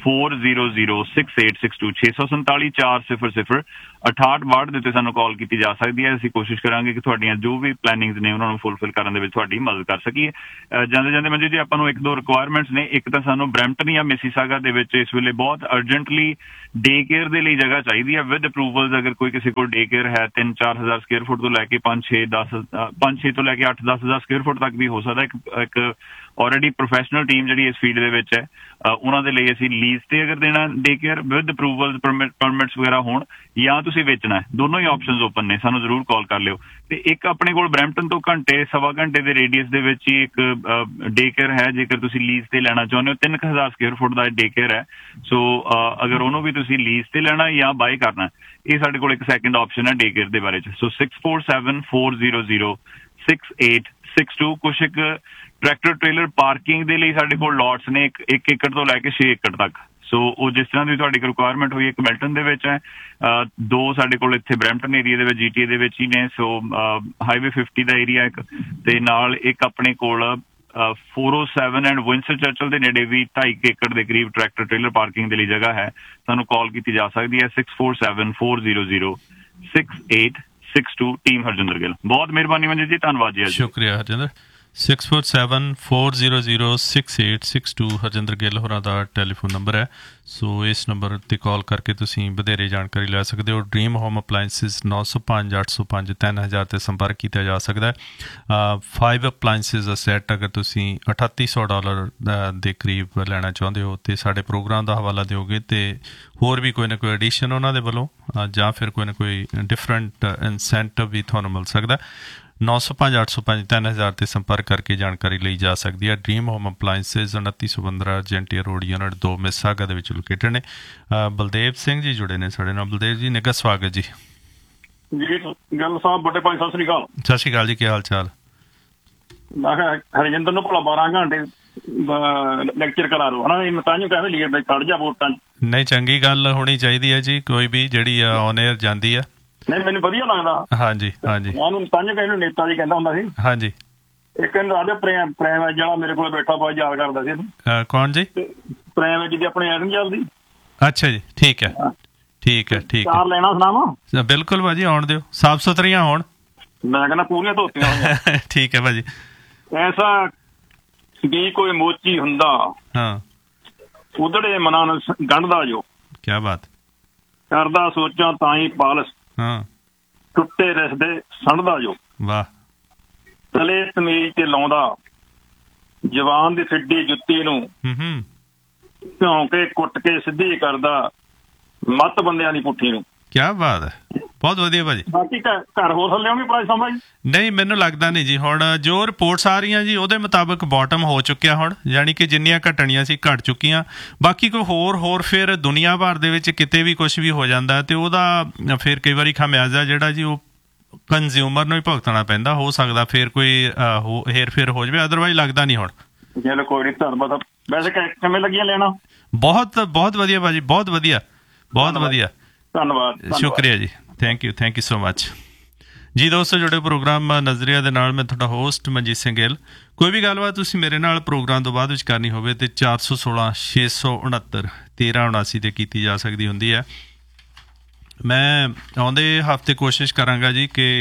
647 400 6862 ਦੇ ਉੱਤੇ ਸਾਨੂੰ ਕਾਲ ਕੀਤੀ ਜਾ ਸਕਦੀ ਹੈ। ਅਸੀਂ ਕੋਸ਼ਿਸ਼ ਕਰਾਂਗੇ ਕਿ ਤੁਹਾਡੀਆਂ ਜੋ ਵੀ ਪਲੈਨਿੰਗਸ ਨੇ ਉਹਨਾਂ ਨੂੰ ਫੁਲਫਿਲ ਕਰਨ ਦੇ ਵਿੱਚ ਤੁਹਾਡੀ ਮਦਦ ਕਰ ਸਕੀਏ। ਜਾਂਦੇ ਜਾਂਦੇ ਮੰਜੂ ਜੀ ਆਪਾਂ ਨੂੰ ਇੱਕ ਦੋ ਰਿਕੁਆਇਰਮੈਂਟਸ ਨੇ। ਇੱਕ ਤਾਂ ਸਾਨੂੰ ਬਰੈਂਪਟਨ ਜਾਂ ਮਿਸੀਸਾਗਾ ਦੇ ਵਿੱਚ ਇਸ ਵੇਲੇ ਬਹੁਤ ਅਰਜੈਂਟਲੀ ਡੇ ਕੇਅਰ ਦੇ ਲਈ ਜਗ੍ਹਾ ਚਾਹੀਦੀ ਹੈ ਵਿਦ ਅਪਰੂਵਲਸ। ਅਗਰ ਕੋਈ ਕਿਸੇ ਕੋਲ ਡੇ ਕੇਅਰ ਹੈ 3-4 ਹਜ਼ਾਰ ਸਕੁਅਰ ਫੁੱਟ ਤੋਂ ਲੈ ਕੇ 5-6 ਤੋਂ ਲੈ ਕੇ 8-10 ਹਜ਼ਾਰ ਸਕੁਅਰ ਫੁੱਟ ਤੱਕ ਵੀ ਹੋ ਸਕਦਾ। ਇੱਕ ਆਲਰੇਡੀ ਪ੍ਰੋਫੈਸ਼ਨਲ ਟੀਮ ਜਿਹੜੀ ਇਸ ਫੀਲਡ ਦੇ ਵਿੱਚ ਹੈ ਉਹਨਾਂ ਦੇ ਲਈ ਅਸੀਂ ਲੀਜ਼ ਤੇ ਅਗਰ ਦੇਣਾ day care with approvals, permits ਵਗੈਰਾ ਹੋਣ, ਜਾਂ ਤੁਸੀਂ ਵੇਚਣਾ ਹੈ, ਦੋਨੋਂ ਹੀ ਆਪਸ਼ਨਸ ਓਪਨ ਨੇ। ਸਾਨੂੰ ਜ਼ਰੂਰ ਕਾਲ ਕਰ ਲਿਓ। ਤੇ ਇੱਕ ਆਪਣੇ ਕੋਲ ਬਰੈਂਪਟਨ ਤੋਂ ਸਵਾ ਘੰਟੇ ਦੇ ਰੇਡੀਅਸ ਦੇ ਵਿੱਚ ਹੀ ਇੱਕ ਡੇ ਕੇਅਰ ਹੈ। ਜੇਕਰ ਤੁਸੀਂ ਲੀਜ਼ ਤੇ ਲੈਣਾ ਚਾਹੁੰਦੇ ਹੋ 3000 ਸਕੁਅਰ ਫੁੱਟ ਦਾ ਡੇ ਕੇਅਰ ਹੈ। ਸੋ ਅਗਰ ਉਹਨੂੰ ਵੀ ਤੁਸੀਂ ਲੀਜ਼ ਤੇ ਲੈਣਾ ਜਾਂ ਬਾਏ ਕਰਨਾ, ਇਹ ਸਾਡੇ ਕੋਲ ਇੱਕ ਸੈਕਿੰਡ ਆਪਸ਼ਨ ਹੈ ਡੇ ਕੇਅਰ ਦੇ ਬਾਰੇ 'ਚ। ਸੋ 6474006862 ਕੁਛ ਇੱਕ ਟਰੈਕਟਰ ਟ੍ਰੇਲਰ ਪਾਰਕਿੰਗ ਦੇ ਲਈ ਸਾਡੇ ਕੋਲ ਲੋਟਸ ਨੇ 1 ਏਕੜ ਤੋਂ ਲੈ ਕੇ 6 ਏਕੜ ਤੱਕ। ਸੋ ਉਹ ਜਿਸ ਤਰ੍ਹਾਂ ਦੀ ਤੁਹਾਡੀ ਰਿਕੁਆਇਰਮੈਂਟ ਹੋਈ, ਇੱਕ ਮਿਲਟਨ ਦੇ ਵਿੱਚ ਹੈ, 2 ਸਾਡੇ ਕੋਲ ਇੱਥੇ ਬਰੈਂਪਟਨ ਏਰੀਆ ਦੇ ਵਿੱਚ GTA ਦੇ ਵਿੱਚ ਹੀ ਨੇ। ਸੋ ਹਾਈਵੇ 50 ਦਾ ਏਰੀਆ ਇੱਕ, ਤੇ ਨਾਲ ਇੱਕ ਆਪਣੇ ਕੋਲ 407 ਐਂਡ ਵਿੰਸਟਨ ਚਰਚਲ ਦੇ ਨੇੜੇ ਵੀ 2.5 ਏਕੜ ਦੇ ਕਰੀਬ ਟਰੈਕਟਰ ਟ੍ਰੇਲਰ ਪਾਰਕਿੰਗ ਦੇ ਲਈ ਜਗ੍ਹਾ ਹੈ। ਸਾਨੂੰ ਕਾਲ ਕੀਤੀ ਜਾ ਸਕਦੀ ਹੈ 6474006862 ਟੀਮ ਹਰਜਿੰਦਰ ਗਿੱਲ। ਬਹੁਤ ਮਿਹਰਬਾਨੀ ਮੰਜੂ ਜੀ, ਧੰਨਵਾਦ ਜੀ। ਸ਼ੁਕਰੀਆ ਹਰਜਿੰਦਰ। 6474006862 ਹਰਜਿੰਦਰ ਗਿੱਲ ਹੋਰਾਂ ਦਾ ਟੈਲੀਫੋਨ ਨੰਬਰ ਹੈ। ਸੋ ਇਸ ਨੰਬਰ 'ਤੇ ਕਾਲ ਕਰਕੇ ਤੁਸੀਂ ਵਧੇਰੇ ਜਾਣਕਾਰੀ ਲੈ ਸਕਦੇ ਹੋ। ਡਰੀਮ ਹੋਮ ਅਪਲਾਇੰਸਿਸ 905-805-3000 'ਤੇ ਸੰਪਰਕ ਕੀਤਾ ਜਾ ਸਕਦਾ ਹੈ। 5 ਅਪਲਾਇੰਸਿਸ ਦਾ ਸੈੱਟ ਅਗਰ ਤੁਸੀਂ $3800 ਦੇ ਕਰੀਬ ਲੈਣਾ ਚਾਹੁੰਦੇ ਹੋ ਤੇ ਸਾਡੇ ਪ੍ਰੋਗਰਾਮ ਦਾ ਹਵਾਲਾ ਦਿਓਗੇ ਤੇ ਹੋਰ ਵੀ ਕੋਈ ਨਾ ਕੋਈ ਐਡੀਸ਼ਨ ਉਹਨਾਂ ਦੇ ਵੱਲੋਂ ਜਾਂ ਫਿਰ ਕੋਈ ਨਾ ਕੋਈ ਡਿਫਰੈਂਟ ਇਨਸੈਂਟਿਵ ਵੀ ਤੁਹਾਨੂੰ ਮਿਲ ਸਕਦਾ। 905-805-3000 'ਤੇ ਸੰਪਰਕ ਕਰਕੇ ਜਾਣਕਾਰੀ ਲਈ ਜਾ ਸਕਦੀ ਹੈ। Dream home appliances 2915 ਜੈਂਟੀਅਰ road unit 2 ਮਿਸਾਗਾ ਦੇ ਵਿੱਚ ਲੋਕੇਟਡ ਨੇ। ਬਲਦੇਵ ਸਿੰਘ ਜੀ ਜੁੜੇ ਨੇ ਸਾਡੇ ਨਾਲ। ਬਲਦੇਵ ਜੀ, ਨਿੱਘਾ ਸਵਾਗਤ ਜੀ। ਜੀ ਗੱਲ ਸਾਹਿਬ, ਵੱਡੇ ਭਾਈ ਸਤਿ ਸ੍ਰੀ ਅਕਾਲ। ਸਤਿ ਸ਼੍ਰੀ ਅਕਾਲ ਜੀ, ਕੀ ਹਾਲ ਚਾਲ? ਮੈਂ ਕਿਹਾ ਹਰਜਿੰਦਰ ਨੂੰ ਭਲਾ 12 ਘੰਟੇ ਲੈਕਚਰ ਕਰਾ ਦਿਓ ਹਨਾ। ਮੈਂ ਤਾਂ ਕਹਿੰਦੇ ਲਈ ਬਈ ਖੜ ਜਾ ਵੋਟਾਂ 'ਚ। ਨਹੀਂ, ਚੰਗੀ ਗੱਲ ਹੋਣੀ ਚਾਹੀਦੀ ਹੈ ਜੀ, ਕੋਈ ਵੀ ਜਿਹੜੀ ਔਨ 에ਅਰ ਜਾਂਦੀ ਆ। ਨਹੀਂ ਮੈਨੂੰ ਵਧੀਆ ਲੱਗਦਾ। ਹਾਂਜੀ ਹਾਂਜੀ ਉਹਨੂੰ ਤਾਂ ਕਹਿੰਦੇ ਨੇਤਾ ਜੀ ਕਹਿੰਦਾ ਹੁੰਦਾ ਸੀ। ਹਾਂਜੀ। ਇੱਕ ਰਾਜਾ ਪ੍ਰੇਮ ਜਿਹੜਾ ਮੇਰੇ ਕੋਲ ਬੈਠਾ ਬਹੁਤ ਯਾਦ ਕਰਦਾ ਸੀ ਇਹਨੂੰ। ਕੌਣ ਜੀ? ਪ੍ਰੇਮ ਜੀ ਆਪਣੇ ਐਡਮ ਚੱਲਦੀ। ਅੱਛਾ ਜੀ, ਠੀਕ ਹੈ ਠੀਕ ਹੈ ਠੀਕ ਚਾਰ ਲੈਣਾ ਸੁਣਾਵਾਂ? ਬਿਲਕੁਲ ਭਾਜੀ, ਆਉਣ ਦਿਓ, ਸਾਫ ਸੁਥਰੀਆਂ ਹੋਣ। ਮੈਂ ਕਹਿੰਦਾ ਪੂਰੀਆਂ ਧੋਤੀਆਂ ਹੋਈਆਂ। ਠੀਕ ਹੈ ਭਾਜੀ। ਐਸਾ ਵੀ ਕੋਈ ਮੋਚੀ ਹੁੰਦਾ ਹਾਂ, ਉਧੜੇ ਮਨਾਂ ਨੂੰ ਗੰਢਦਾ ਜੋ। ਕੀ ਬਾਤ। ਕਰਦਾ ਸੋਚਾਂ ਤਾਂ ਹੀ ਪਾਲਸ, ਹਾਂ, ਟੁੱਟੇ ਰਿਸ਼ਤੇ ਸੰਢਦਾ ਜੋ। ਵਾਹ। ਤਲੇ ਤਮੀਜ਼ ਤੇ ਲਾਉਂਦਾ ਜਵਾਨ ਦੀ ਫਿੱਡੀ ਜੁੱਤੀ ਨੂੰ, ਭਿਉਂ ਕੇ ਕੁੱਟ ਕੇ ਸਿੱਧੀ ਕਰਦਾ ਮੱਤ ਬੰਦਿਆਂ ਦੀ ਪੁੱਠੀ ਨੂੰ। ਕੀ ਬਾਤ ਹੈ, ਬਹੁਤ ਵਧੀਆ ਭਾਜੀ। ਬਾਕੀ ਘਰ ਹੋ ਥੱਲੇ ਵੀ ਪ੍ਰਾਈਸ ਸਮਝ ਨਹੀਂ, ਮੈਨੂੰ ਲੱਗਦਾ ਨਹੀਂ ਜੀ। ਹੁਣ ਜੋ ਰਿਪੋਰਟਸ ਆ ਰਹੀਆਂ ਜੀ ਉਹਦੇ ਮੁਤਾਬਕ ਬਾਟਮ ਹੋ ਚੁੱਕਿਆ ਹੁਣ, ਯਾਨੀ ਕਿ ਜਿੰਨੀਆਂ ਘਟਣੀਆਂ ਸੀ ਘਟ ਚੁੱਕੀਆਂ। ਬਾਕੀ ਕੋਈ ਹੋਰ ਫਿਰ ਦੁਨੀਆ ਭਰ ਦੇ ਵਿੱਚ ਕਿਤੇ ਵੀ ਕੁਝ ਵੀ ਹੋ ਜਾਂਦਾ ਤੇ ਉਹਦਾ ਫਿਰ ਕਈ ਵਾਰੀ ਖਾਮਿਆਜ਼ਾ ਜਿਹੜਾ ਜੀ ਉਹ ਕੰਜ਼ਿਊਮਰ ਨੂੰ ਹੀ ਭੁਗਤਣਾ ਪੈਂਦਾ। ਹੋ ਸਕਦਾ ਫਿਰ ਕੋਈ ਹੇਰ ਫੇਰ ਹੋ ਜਾਵੇ, ਅਦਰਵਾਈਜ਼ ਲੱਗਦਾ ਨਹੀਂ ਹੁਣ। ਚਲੋ ਕੋਈ ਨਹੀਂ, ਧੰਨਵਾਦ। ਵੈਸੇ ਕਿਵੇਂ ਲੱਗੀਆਂ ਲੈਣਾ? ਬਹੁਤ ਬਹੁਤ ਵਧੀਆ ਭਾਜੀ, ਬਹੁਤ ਵਧੀਆ, ਬਹੁਤ ਵਧੀਆ। ਧੰਨਵਾਦ, ਸ਼ੁਕਰੀਆ ਜੀ, ਥੈਂਕ ਯੂ ਸੋ ਮਚ ਜੀ। ਦੋਸਤੋ, ਜੁੜੇ ਪ੍ਰੋਗਰਾਮ ਨਜ਼ਰੀਆ ਦੇ ਨਾਲ ਮੈਂ ਤੁਹਾਡਾ ਹੋਸਟ ਮਨਜੀਤ ਸਿੰਘ ਗਿੱਲ। ਕੋਈ ਵੀ ਗੱਲਬਾਤ ਤੁਸੀਂ ਮੇਰੇ ਨਾਲ ਪ੍ਰੋਗਰਾਮ ਤੋਂ ਬਾਅਦ ਵਿੱਚ ਕਰਨੀ ਹੋਵੇ ਤੇ 416 669 1379 ਤੇ ਕੀਤੀ ਜਾ ਸਕਦੀ ਹੁੰਦੀ ਹੈ। ਮੈਂ ਆਉਂਦੇ ਹਫ਼ਤੇ ਕੋਸ਼ਿਸ਼ ਕਰਾਂਗਾ ਜੀ ਕਿ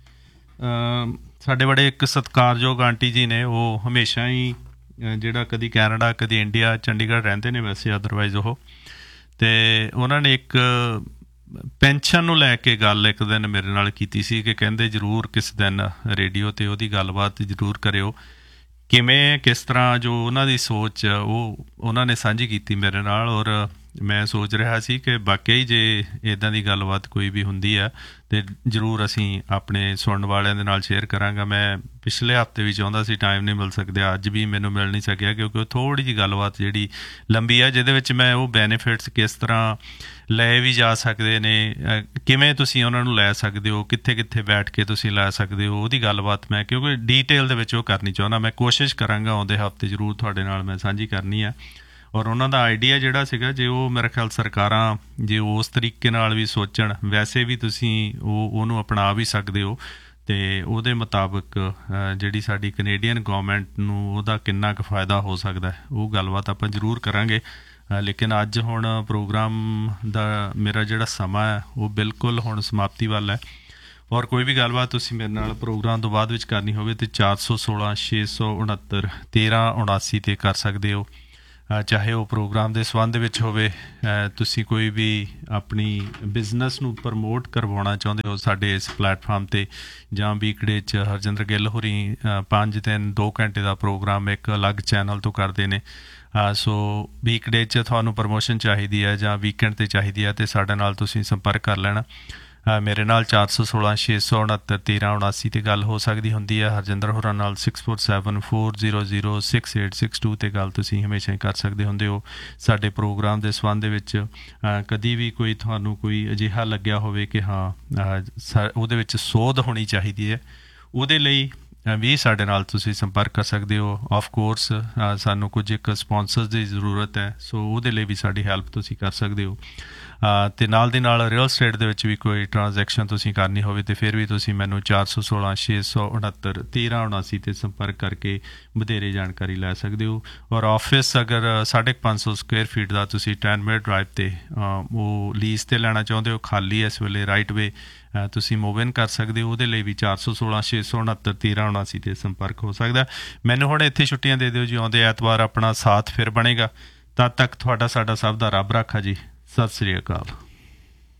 ਸਾਡੇ ਬੜੇ ਇੱਕ ਸਤਿਕਾਰਯੋਗ ਆਂਟੀ ਜੀ ਨੇ, ਉਹ ਹਮੇਸ਼ਾ ਹੀ ਜਿਹੜਾ ਕਦੀ ਕੈਨੇਡਾ ਕਦੀ ਇੰਡੀਆ ਚੰਡੀਗੜ੍ਹ ਰਹਿੰਦੇ ਨੇ ਵੈਸੇ, ਅਦਰਵਾਈਜ਼ ਉਹ, ਅਤੇ ਉਹਨਾਂ ਨੇ ਇੱਕ ਪੈਨਸ਼ਨ ਨੂੰ ਲੈ ਕੇ ਗੱਲ ਇੱਕ ਦਿਨ ਮੇਰੇ ਨਾਲ ਕੀਤੀ ਸੀ ਕਿ ਕਹਿੰਦੇ ਜ਼ਰੂਰ ਕਿਸੇ ਦਿਨ ਰੇਡੀਓ 'ਤੇ ਉਹਦੀ ਗੱਲਬਾਤ ਜ਼ਰੂਰ ਕਰਿਓ। ਕਿਵੇਂ ਕਿਸ ਤਰ੍ਹਾਂ ਜੋ ਉਹਨਾਂ ਦੀ ਸੋਚ ਉਹ ਉਹਨਾਂ ਨੇ ਸਾਂਝੀ ਕੀਤੀ ਮੇਰੇ ਨਾਲ, ਔਰ ਮੈਂ ਸੋਚ ਰਿਹਾ ਸੀ ਕਿ ਵਾਕਈ ਜੇ ਇੱਦਾਂ ਦੀ ਗੱਲਬਾਤ ਕੋਈ ਵੀ ਹੁੰਦੀ ਹੈ ਅਤੇ ਜ਼ਰੂਰ ਅਸੀਂ ਆਪਣੇ ਸੁਣਨ ਵਾਲਿਆਂ ਦੇ ਨਾਲ ਸ਼ੇਅਰ ਕਰਾਂਗਾ। ਮੈਂ ਪਿਛਲੇ ਹਫ਼ਤੇ ਵੀ ਚਾਹੁੰਦਾ ਸੀ, ਟਾਈਮ ਨਹੀਂ ਮਿਲ ਸਕਦਾ, ਅੱਜ ਵੀ ਮੈਨੂੰ ਮਿਲ ਨਹੀਂ ਸਕਿਆ ਕਿਉਂਕਿ ਉਹ ਥੋੜ੍ਹੀ ਜਿਹੀ ਗੱਲਬਾਤ ਜਿਹੜੀ ਲੰਬੀ ਹੈ, ਜਿਹਦੇ ਵਿੱਚ ਮੈਂ ਉਹ ਬੈਨੀਫਿਟਸ ਕਿਸ ਤਰ੍ਹਾਂ ਲਏ ਵੀ ਜਾ ਸਕਦੇ ਨੇ, ਕਿਵੇਂ ਤੁਸੀਂ ਉਹਨਾਂ ਨੂੰ ਲੈ ਸਕਦੇ ਹੋ, ਕਿੱਥੇ ਕਿੱਥੇ ਬੈਠ ਕੇ ਤੁਸੀਂ ਲੈ ਸਕਦੇ ਹੋ, ਉਹਦੀ ਗੱਲਬਾਤ ਮੈਂ ਕਿਉਂਕਿ ਡੀਟੇਲ ਦੇ ਵਿੱਚ ਉਹ ਕਰਨੀ ਚਾਹੁੰਦਾ। ਮੈਂ ਕੋਸ਼ਿਸ਼ ਕਰਾਂਗਾ ਆਉਂਦੇ ਹਫ਼ਤੇ ਜ਼ਰੂਰ ਤੁਹਾਡੇ ਨਾਲ ਮੈਂ ਸਾਂਝੀ ਕਰਨੀ ਹੈ। ਔਰ ਉਹਨਾਂ ਦਾ ਆਈਡੀਆ ਜਿਹੜਾ ਸੀਗਾ, ਜੇ ਉਹ ਮੇਰੇ ਖਿਆਲ ਸਰਕਾਰਾਂ ਜੇ ਉਸ ਤਰੀਕੇ ਨਾਲ ਵੀ ਸੋਚਣ, ਵੈਸੇ ਵੀ ਤੁਸੀਂ ਉਹਨੂੰ ਅਪਣਾ ਵੀ ਸਕਦੇ ਹੋ ਅਤੇ ਉਹਦੇ ਮੁਤਾਬਕ ਜਿਹੜੀ ਸਾਡੀ ਕੈਨੇਡੀਅਨ ਗੌਰਮੈਂਟ ਨੂੰ ਉਹਦਾ ਕਿੰਨਾ ਕੁ ਫਾਇਦਾ ਹੋ ਸਕਦਾ, ਉਹ ਗੱਲਬਾਤ ਆਪਾਂ ਜ਼ਰੂਰ ਕਰਾਂਗੇ। ਲੇਕਿਨ ਅੱਜ ਹੁਣ ਪ੍ਰੋਗਰਾਮ ਦਾ ਮੇਰਾ ਜਿਹੜਾ ਸਮਾਂ ਹੈ ਉਹ ਬਿਲਕੁਲ ਹੁਣ ਸਮਾਪਤੀ ਵੱਲ ਹੈ। ਔਰ ਕੋਈ ਵੀ ਗੱਲਬਾਤ ਤੁਸੀਂ ਮੇਰੇ ਨਾਲ ਪ੍ਰੋਗਰਾਮ ਤੋਂ ਬਾਅਦ ਵਿੱਚ ਕਰਨੀ ਹੋਵੇ ਤਾਂ 416 669 1379 'ਤੇ ਕਰ ਸਕਦੇ ਹੋ, ਚਾਹੇ ਉਹ ਪ੍ਰੋਗਰਾਮ ਦੇ ਸੰਬੰਧ ਦੇ ਵਿੱਚ ਹੋਵੇ, ਤੁਸੀਂ ਕੋਈ ਵੀ ਆਪਣੀ ਬਿਜ਼ਨਸ ਨੂੰ ਪ੍ਰਮੋਟ ਕਰਵਾਉਣਾ ਚਾਹੁੰਦੇ ਹੋ ਸਾਡੇ ਇਸ ਪਲੈਟਫਾਰਮ 'ਤੇ, ਜਾਂ ਵੀਕਡੇ 'ਚ ਹਰਜਿੰਦਰ ਗਿੱਲ ਹੋਰੀ 5 ਦਿਨ 2 ਘੰਟੇ ਦਾ ਪ੍ਰੋਗਰਾਮ ਇੱਕ ਅਲੱਗ ਚੈਨਲ ਤੋਂ ਕਰਦੇ ਨੇ। ਸੋ ਵੀਕਡੇ 'ਚ ਤੁਹਾਨੂੰ ਪ੍ਰਮੋਸ਼ਨ ਚਾਹੀਦੀ ਹੈ ਜਾਂ ਵੀਕਐਂਡ 'ਤੇ ਚਾਹੀਦੀ ਹੈ ਅਤੇ ਸਾਡੇ ਨਾਲ ਤੁਸੀਂ ਸੰਪਰਕ ਕਰ ਲੈਣਾ। ਮੇਰੇ ਨਾਲ 416 669 1379 'ਤੇ ਗੱਲ ਹੋ ਸਕਦੀ ਹੁੰਦੀ ਹੈ। ਹਰਜਿੰਦਰ ਹੋਰਾਂ ਨਾਲ 6474006862 'ਤੇ ਗੱਲ ਤੁਸੀਂ ਹਮੇਸ਼ਾ ਹੀ ਕਰ ਸਕਦੇ ਹੁੰਦੇ ਹੋ। ਸਾਡੇ ਪ੍ਰੋਗਰਾਮ ਦੇ ਸੰਬੰਧ ਦੇ ਵਿੱਚ ਕਦੀ ਵੀ ਕੋਈ ਤੁਹਾਨੂੰ ਕੋਈ ਅਜਿਹਾ ਲੱਗਿਆ ਹੋਵੇ ਕਿ ਹਾਂ ਉਹਦੇ ਵਿੱਚ ਸੋਧ ਹੋਣੀ ਚਾਹੀਦੀ ਹੈ, ਉਹਦੇ ਲਈ ਵੀ ਸਾਡੇ ਨਾਲ ਤੁਸੀਂ ਸੰਪਰਕ ਕਰ ਸਕਦੇ ਹੋ। ਆਫ ਕੋਰਸ ਸਾਨੂੰ ਕੁਝ ਇੱਕ ਸਪੋਂਸਰਸ ਦੀ ਜ਼ਰੂਰਤ ਹੈ, ਸੋ ਉਹਦੇ ਲਈ ਵੀ ਸਾਡੀ ਹੈਲਪ ਤੁਸੀਂ ਕਰ ਸਕਦੇ ਹੋ। ਅਤੇ ਨਾਲ ਦੀ ਨਾਲ ਰੀਅਲ ਸਟੇਟ ਦੇ ਵਿੱਚ ਵੀ ਕੋਈ ਟ੍ਰਾਂਜੈਕਸ਼ਨ ਤੁਸੀਂ ਕਰਨੀ ਹੋਵੇ ਤਾਂ ਫਿਰ ਵੀ ਤੁਸੀਂ ਮੈਨੂੰ 416 669 1379 'ਤੇ ਸੰਪਰਕ ਕਰਕੇ ਵਧੇਰੇ ਜਾਣਕਾਰੀ ਲੈ ਸਕਦੇ ਹੋ। ਔਰ ਆਫਿਸ ਅਗਰ 550 ਸਕੁਅਰ ਫੀਟ ਦਾ ਤੁਸੀਂ 10 ਮਿੰਟ ਡਰਾਈਵ 'ਤੇ ਉਹ ਲੀਜ਼ 'ਤੇ ਲੈਣਾ ਚਾਹੁੰਦੇ ਹੋ, ਖਾਲੀ ਇਸ ਵੇਲੇ ਰਾਈਟ ਵੇ, ਤੁਸੀਂ ਮੂਵ ਇਨ ਕਰ ਸਕਦੇ ਹੋ। ਉਹਦੇ ਲਈ ਵੀ 416 669 1379 'ਤੇ ਸੰਪਰਕ ਹੋ ਸਕਦਾ। ਮੈਨੂੰ ਹੁਣ ਇੱਥੇ ਛੁੱਟੀਆਂ ਦੇ ਦਿਓ ਜੀ, ਆਉਂਦੇ ਐਤਵਾਰ ਆਪਣਾ ਸਾਥ ਫਿਰ ਬਣੇਗਾ। ਤਦ ਤੱਕ ਤੁਹਾਡਾ ਸਾਡਾ ਸਭ ਦਾ ਰੱਬ ਰਾਖਾ ਜੀ। ਸਤਿ ਸ੍ਰੀ ਅਕਾਲ।